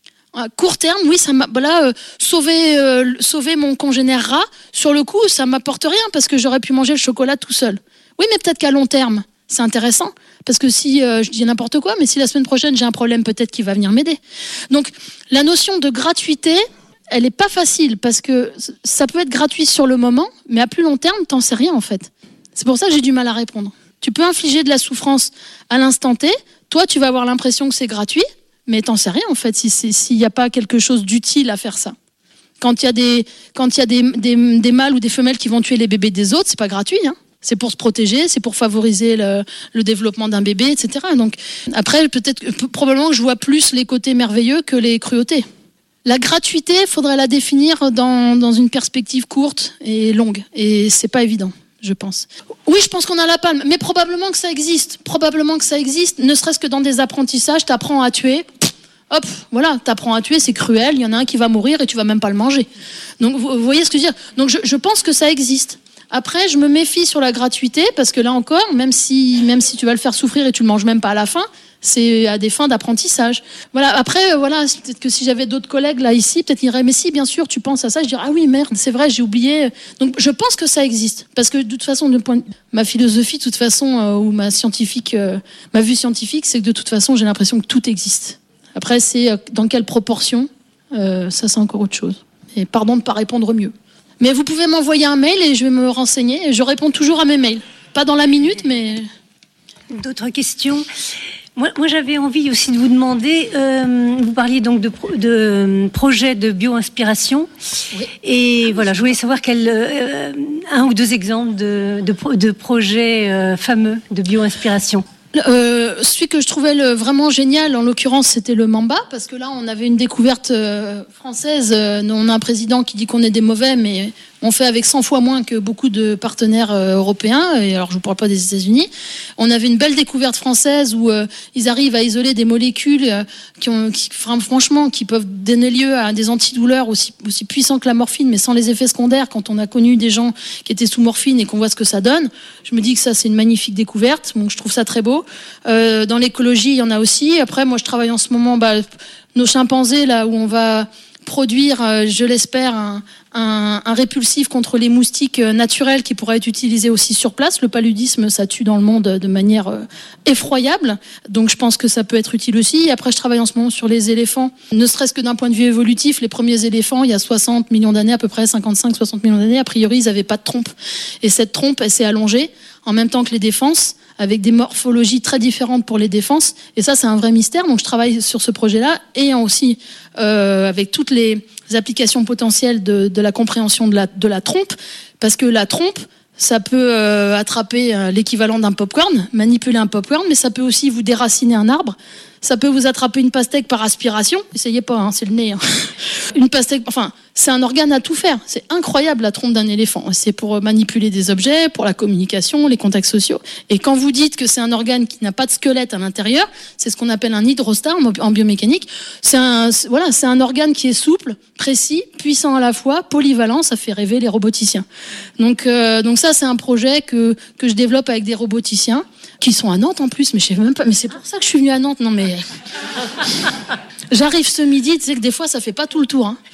À court terme, oui, ça m'a, voilà, euh, sauver, euh, sauver mon congénère rat, sur le coup, ça m'apporte rien parce que j'aurais pu manger le chocolat tout seul. Oui, mais peut-être qu'à long terme, c'est intéressant. Parce que si, euh, je dis n'importe quoi, mais si la semaine prochaine j'ai un problème, peut-être qu'il va venir m'aider. Donc, la notion de gratuité, elle est pas facile parce que ça peut être gratuit sur le moment, mais à plus long terme, t'en sais rien en fait. C'est pour ça que j'ai du mal à répondre. Tu peux infliger de la souffrance à l'instant T. Toi, tu vas avoir l'impression que c'est gratuit, mais t'en sais rien en fait si c'est, s'il n'y a pas quelque chose d'utile à faire ça. Quand il y a des, quand il y a des, des, des mâles ou des femelles qui vont tuer les bébés des autres, c'est pas gratuit. Hein. C'est pour se protéger, c'est pour favoriser le, le développement d'un bébé, et cetera. Donc après, peut-être, probablement que je vois plus les côtés merveilleux que les cruautés. La gratuité, il faudrait la définir dans, dans une perspective courte et longue. Et c'est pas évident, je pense. Oui, je pense qu'on a la palme, mais probablement que ça existe. Probablement que ça existe, ne serait-ce que dans des apprentissages, t'apprends à tuer. Hop, voilà, t'apprends à tuer, c'est cruel, il y en a un qui va mourir et tu vas même pas le manger. Donc, vous, vous voyez ce que je veux dire ? Donc, je, je pense que ça existe. Après, je me méfie sur la gratuité, parce que là encore, même si, même si tu vas le faire souffrir et tu le manges même pas à la fin, c'est à des fins d'apprentissage. Voilà. Après, voilà, peut-être que si j'avais d'autres collègues là ici, peut-être qu'ils diraient mais si, bien sûr, tu penses à ça. Je dirais ah oui, merde, c'est vrai, j'ai oublié. Donc, je pense que ça existe, parce que de toute façon, de point de... ma philosophie, de toute façon, euh, ou ma scientifique, euh, ma vue scientifique, c'est que de toute façon, j'ai l'impression que tout existe. Après, c'est euh, dans quelle proportion, euh, ça, c'est encore autre chose. Et pardon de pas répondre mieux. Mais vous pouvez m'envoyer un mail et je vais me renseigner. Et je réponds toujours à mes mails, pas dans la minute, mais d'autres questions. Moi, moi, j'avais envie aussi de vous demander, euh, vous parliez donc de, pro, de projet de bio-inspiration, oui. Et ah, voilà, je voulais savoir quel, euh, un ou deux exemples de, de, de projets euh, fameux de bio-inspiration. Euh, celui que je trouvais le, vraiment génial, en l'occurrence, c'était le Mamba, parce que là, on avait une découverte euh, française. Euh, on a un président qui dit qu'on est des mauvais, mais on fait avec cent fois moins que beaucoup de partenaires euh, européens. Et alors, je ne vous parle pas des États-Unis. On avait une belle découverte française où euh, ils arrivent à isoler des molécules euh, qui ont, qui, franchement, qui peuvent donner lieu à des antidouleurs aussi, aussi puissants que la morphine, mais sans les effets secondaires. Quand on a connu des gens qui étaient sous morphine et qu'on voit ce que ça donne, je me dis que ça, c'est une magnifique découverte. Donc, je trouve ça très beau. Euh, dans l'écologie, il y en a aussi. Après, moi, je travaille en ce moment, bah, nos chimpanzés, là où on va produire, euh, je l'espère, un, un, un répulsif contre les moustiques euh, naturels qui pourra être utilisé aussi sur place. Le paludisme, ça tue dans le monde de manière euh, effroyable. Donc, je pense que ça peut être utile aussi. Après, je travaille en ce moment sur les éléphants. Ne serait-ce que d'un point de vue évolutif, les premiers éléphants, il y a soixante millions d'années, à peu près cinquante-cinq soixante millions d'années, a priori, ils n'avaient pas de trompe. Et cette trompe, elle s'est allongée en même temps que les défenses, avec des morphologies très différentes pour les défenses. Et ça, c'est un vrai mystère. Donc, je travaille sur ce projet-là et aussi euh, avec toutes les applications potentielles de, de la compréhension de la, de la trompe. Parce que la trompe, ça peut euh, attraper euh, l'équivalent d'un popcorn, manipuler un popcorn, mais ça peut aussi vous déraciner un arbre. Ça peut vous attraper une pastèque par aspiration. Essayez pas, hein, c'est le nez. Hein. Une pastèque, enfin, c'est un organe à tout faire. C'est incroyable la trompe d'un éléphant. C'est pour manipuler des objets, pour la communication, les contacts sociaux. Et quand vous dites que c'est un organe qui n'a pas de squelette à l'intérieur, c'est ce qu'on appelle un hydrostat en biomécanique. C'est un, voilà, c'est un organe qui est souple, précis, puissant à la fois, polyvalent. Ça fait rêver les roboticiens. Donc, euh, donc ça, c'est un projet que que je développe avec des roboticiens qui sont à Nantes en plus. Mais je sais même pas. Mais c'est pour ça que je suis venue à Nantes. Non mais j'arrive ce midi. Tu sais que des fois, ça fait pas tout le tour. Hein.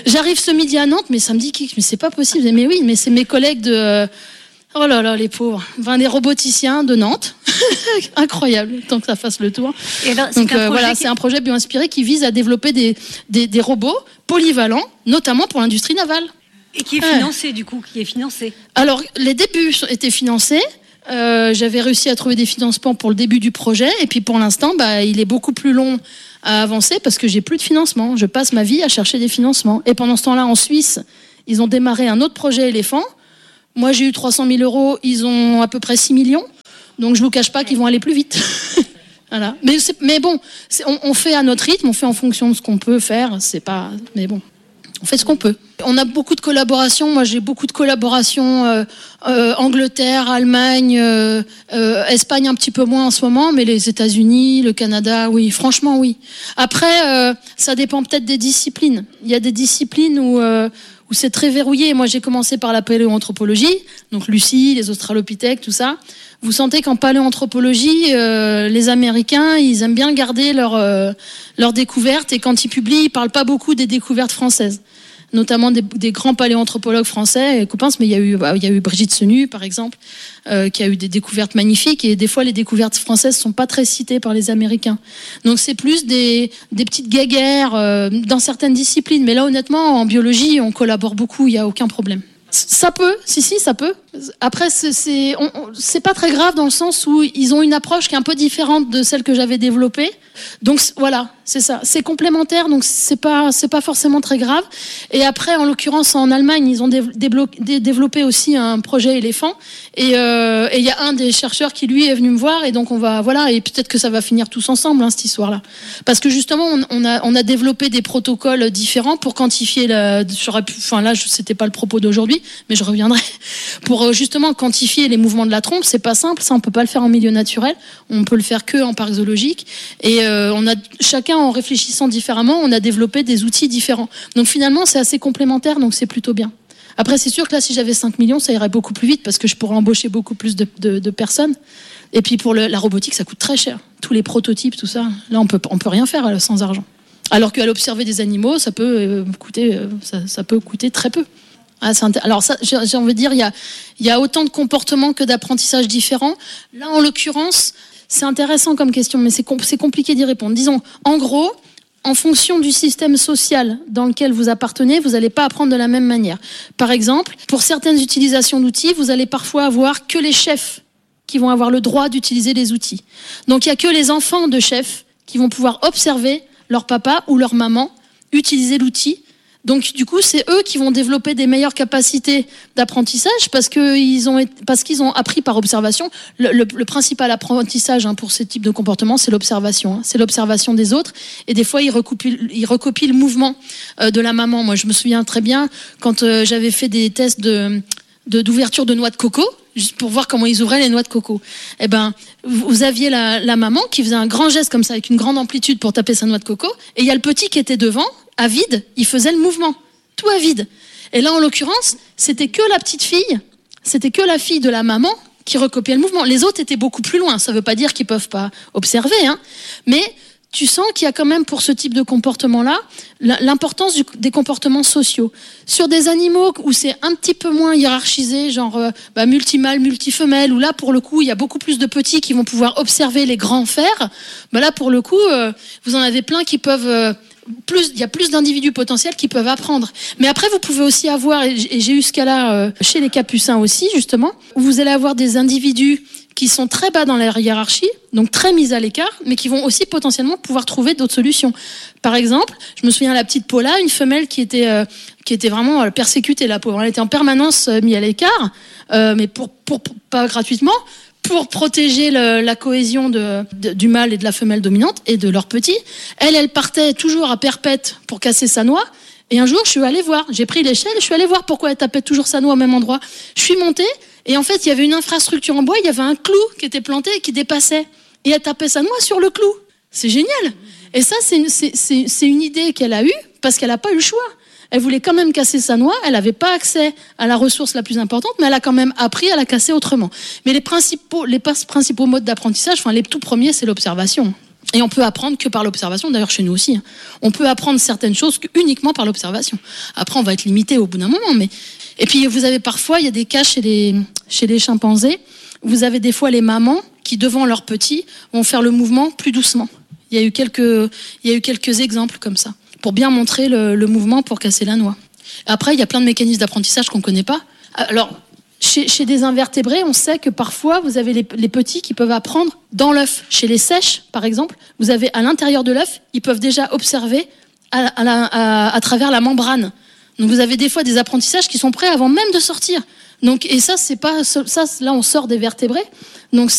J'arrive ce midi à Nantes, mais ça me dit qui, mais c'est pas possible. Mais oui, mais c'est mes collègues de, oh là là, les pauvres, enfin, des roboticiens de Nantes. Incroyable, tant que ça fasse le tour. Et alors, c'est Donc euh, voilà, qui... c'est un projet bio-inspiré qui vise à développer des, des, des robots polyvalents, notamment pour l'industrie navale. Et qui est financé, ouais. du coup, qui est financé. Alors, les débuts étaient financés. Euh, j'avais réussi à trouver des financements pour le début du projet. Et puis, pour l'instant, bah, il est beaucoup plus long à avancer parce que j'ai plus de financement. Je passe ma vie à chercher des financements. Et pendant ce temps-là, en Suisse, ils ont démarré un autre projet éléphant. Moi, j'ai eu trois cent mille euros. Ils ont à peu près six millions. Donc, je ne vous cache pas qu'ils vont aller plus vite. Voilà. Mais, c'est, mais bon, c'est, on, on fait à notre rythme, on fait en fonction de ce qu'on peut faire. C'est pas... Mais bon. On fait ce qu'on peut. On a beaucoup de collaborations. Moi, j'ai beaucoup de collaborations euh, euh, Angleterre, Allemagne, euh, euh, Espagne un petit peu moins en ce moment, mais les États-Unis, le Canada, oui, franchement, oui. Après, euh, ça dépend peut-être des disciplines. Il y a des disciplines où, euh, où c'est très verrouillé. Moi, j'ai commencé par la paléoanthropologie, donc Lucie, les australopithèques, tout ça. Vous sentez qu'en paléoanthropologie, euh, les Américains, ils aiment bien garder leur, euh, leurs découvertes, et quand ils publient, ils parlent pas beaucoup des découvertes françaises. Notamment des, des grands paléoanthropologues français, qu'on pense, mais il y a eu, il y a eu Brigitte Senu, par exemple, euh, qui a eu des découvertes magnifiques, et des fois les découvertes françaises sont pas très citées par les Américains. Donc c'est plus des, des petites guéguerres euh, dans certaines disciplines, mais là honnêtement, en biologie, on collabore beaucoup, il y a aucun problème. Ça peut, si si, ça peut. Après, c'est c'est, on, on, c'est pas très grave dans le sens où ils ont une approche qui est un peu différente de celle que j'avais développée. Donc voilà, c'est ça. C'est complémentaire, donc c'est pas c'est pas forcément très grave. Et après, en l'occurrence, en Allemagne, ils ont dé- déblo- dé- développé aussi un projet éléphant. Et euh, et il y a un des chercheurs qui lui est venu me voir, et donc on va voilà, et peut-être que ça va finir tous ensemble hein, cette histoire-là, parce que justement, on, on a on a développé des protocoles différents pour quantifier la. J'aurais pu, enfin là, c'était pas le propos d'aujourd'hui, mais je reviendrai pour justement quantifier les mouvements de la trompe. C'est pas simple, ça on peut pas le faire en milieu naturel, on peut le faire que en parc zoologique, et euh, on a chacun en réfléchissant différemment, on a développé des outils différents. Donc finalement c'est assez complémentaire, donc c'est plutôt bien. Après c'est sûr que là si j'avais cinq millions ça irait beaucoup plus vite parce que je pourrais embaucher beaucoup plus de, de, de personnes. Et puis pour le, la robotique ça coûte très cher, tous les prototypes, tout ça, là on peut, on peut rien faire sans argent. Alors qu'à l'observer des animaux ça peut euh, coûter, euh, ça, ça peut coûter très peu. Ah, c'est intér- Alors ça, j'ai, j'ai envie de dire, il y a, il y a autant de comportements que d'apprentissages différents. Là, en l'occurrence, c'est intéressant comme question, mais c'est, com- c'est compliqué d'y répondre. Disons, en gros, en fonction du système social dans lequel vous appartenez, vous n'allez pas apprendre de la même manière. Par exemple, pour certaines utilisations d'outils, vous allez parfois avoir que les chefs qui vont avoir le droit d'utiliser les outils. Donc il n'y a que les enfants de chefs qui vont pouvoir observer leur papa ou leur maman utiliser l'outil. Donc du coup, c'est eux qui vont développer des meilleures capacités d'apprentissage parce qu'ils ont, parce qu'ils ont appris par observation. Le, le, le principal apprentissage hein, pour ce type de comportement, c'est l'observation. Hein. C'est l'observation des autres. Et des fois, ils recopient, ils recopient le mouvement euh, de la maman. Moi, je me souviens très bien quand euh, j'avais fait des tests de, de, d'ouverture de noix de coco, juste pour voir comment ils ouvraient les noix de coco. Eh ben, vous aviez la, la maman qui faisait un grand geste comme ça, avec une grande amplitude pour taper sa noix de coco. Et il y a le petit qui était devant, à vide, il faisait le mouvement, tout à vide. Et là, en l'occurrence, c'était que la petite fille, c'était que la fille de la maman qui recopiait le mouvement. Les autres étaient beaucoup plus loin. Ça ne veut pas dire qu'ils ne peuvent pas observer, hein. Mais tu sens qu'il y a quand même pour ce type de comportement-là l'importance du, des comportements sociaux. Sur des animaux où c'est un petit peu moins hiérarchisé, genre euh, bah, multimâle, multifemelle, où là, pour le coup, il y a beaucoup plus de petits qui vont pouvoir observer les grands faire, bah là, pour le coup, euh, vous en avez plein qui peuvent... Euh, Plus, il y a plus d'individus potentiels qui peuvent apprendre. Mais après, vous pouvez aussi avoir, et j'ai eu ce cas-là euh, chez les capucins aussi, justement, où vous allez avoir des individus qui sont très bas dans la hiérarchie, donc très mis à l'écart, mais qui vont aussi potentiellement pouvoir trouver d'autres solutions. Par exemple, je me souviens de la petite Paula, une femelle qui était, euh, qui était vraiment persécutée, la pauvre. Elle était en permanence euh, mise à l'écart, euh, mais pour, pour, pour, pas gratuitement, pour protéger le, la cohésion de, de, du mâle et de la femelle dominante et de leurs petits. Elle, elle partait toujours à perpète pour casser sa noix. Et un jour, je suis allée voir. J'ai pris l'échelle et je suis allée voir pourquoi elle tapait toujours sa noix au même endroit. Je suis montée et en fait, il y avait une infrastructure en bois. Il y avait un clou qui était planté et qui dépassait. Et elle tapait sa noix sur le clou. C'est génial. Et ça, c'est, c'est, c'est, c'est une idée qu'elle a eue parce qu'elle n'a pas eu le choix. Elle voulait quand même casser sa noix, elle n'avait pas accès à la ressource la plus importante, mais elle a quand même appris à la casser autrement. Mais les principaux, les principaux modes d'apprentissage, enfin les tout premiers, c'est l'observation. Et on peut apprendre que par l'observation, d'ailleurs chez nous aussi. Hein. On peut apprendre certaines choses uniquement par l'observation. Après, on va être limité au bout d'un moment. Mais... Et puis, vous avez parfois, il y a des cas chez les, chez les chimpanzés, vous avez des fois les mamans qui, devant leurs petits, vont faire le mouvement plus doucement. Il y a eu quelques, il y a eu quelques exemples comme ça, pour bien montrer le, le mouvement pour casser la noix. Après, il y a plein de mécanismes d'apprentissage qu'on ne connaît pas. Alors, Chez, chez des invertébrés, on sait que parfois, vous avez les, les petits qui peuvent apprendre dans l'œuf. Chez les sèches, par exemple, vous avez à l'intérieur de l'œuf, ils peuvent déjà observer à, à, la, à, à travers la membrane. Donc vous avez des fois des apprentissages qui sont prêts avant même de sortir. Donc, et ça, c'est pas ça, là, on sort des vertébrés. Donc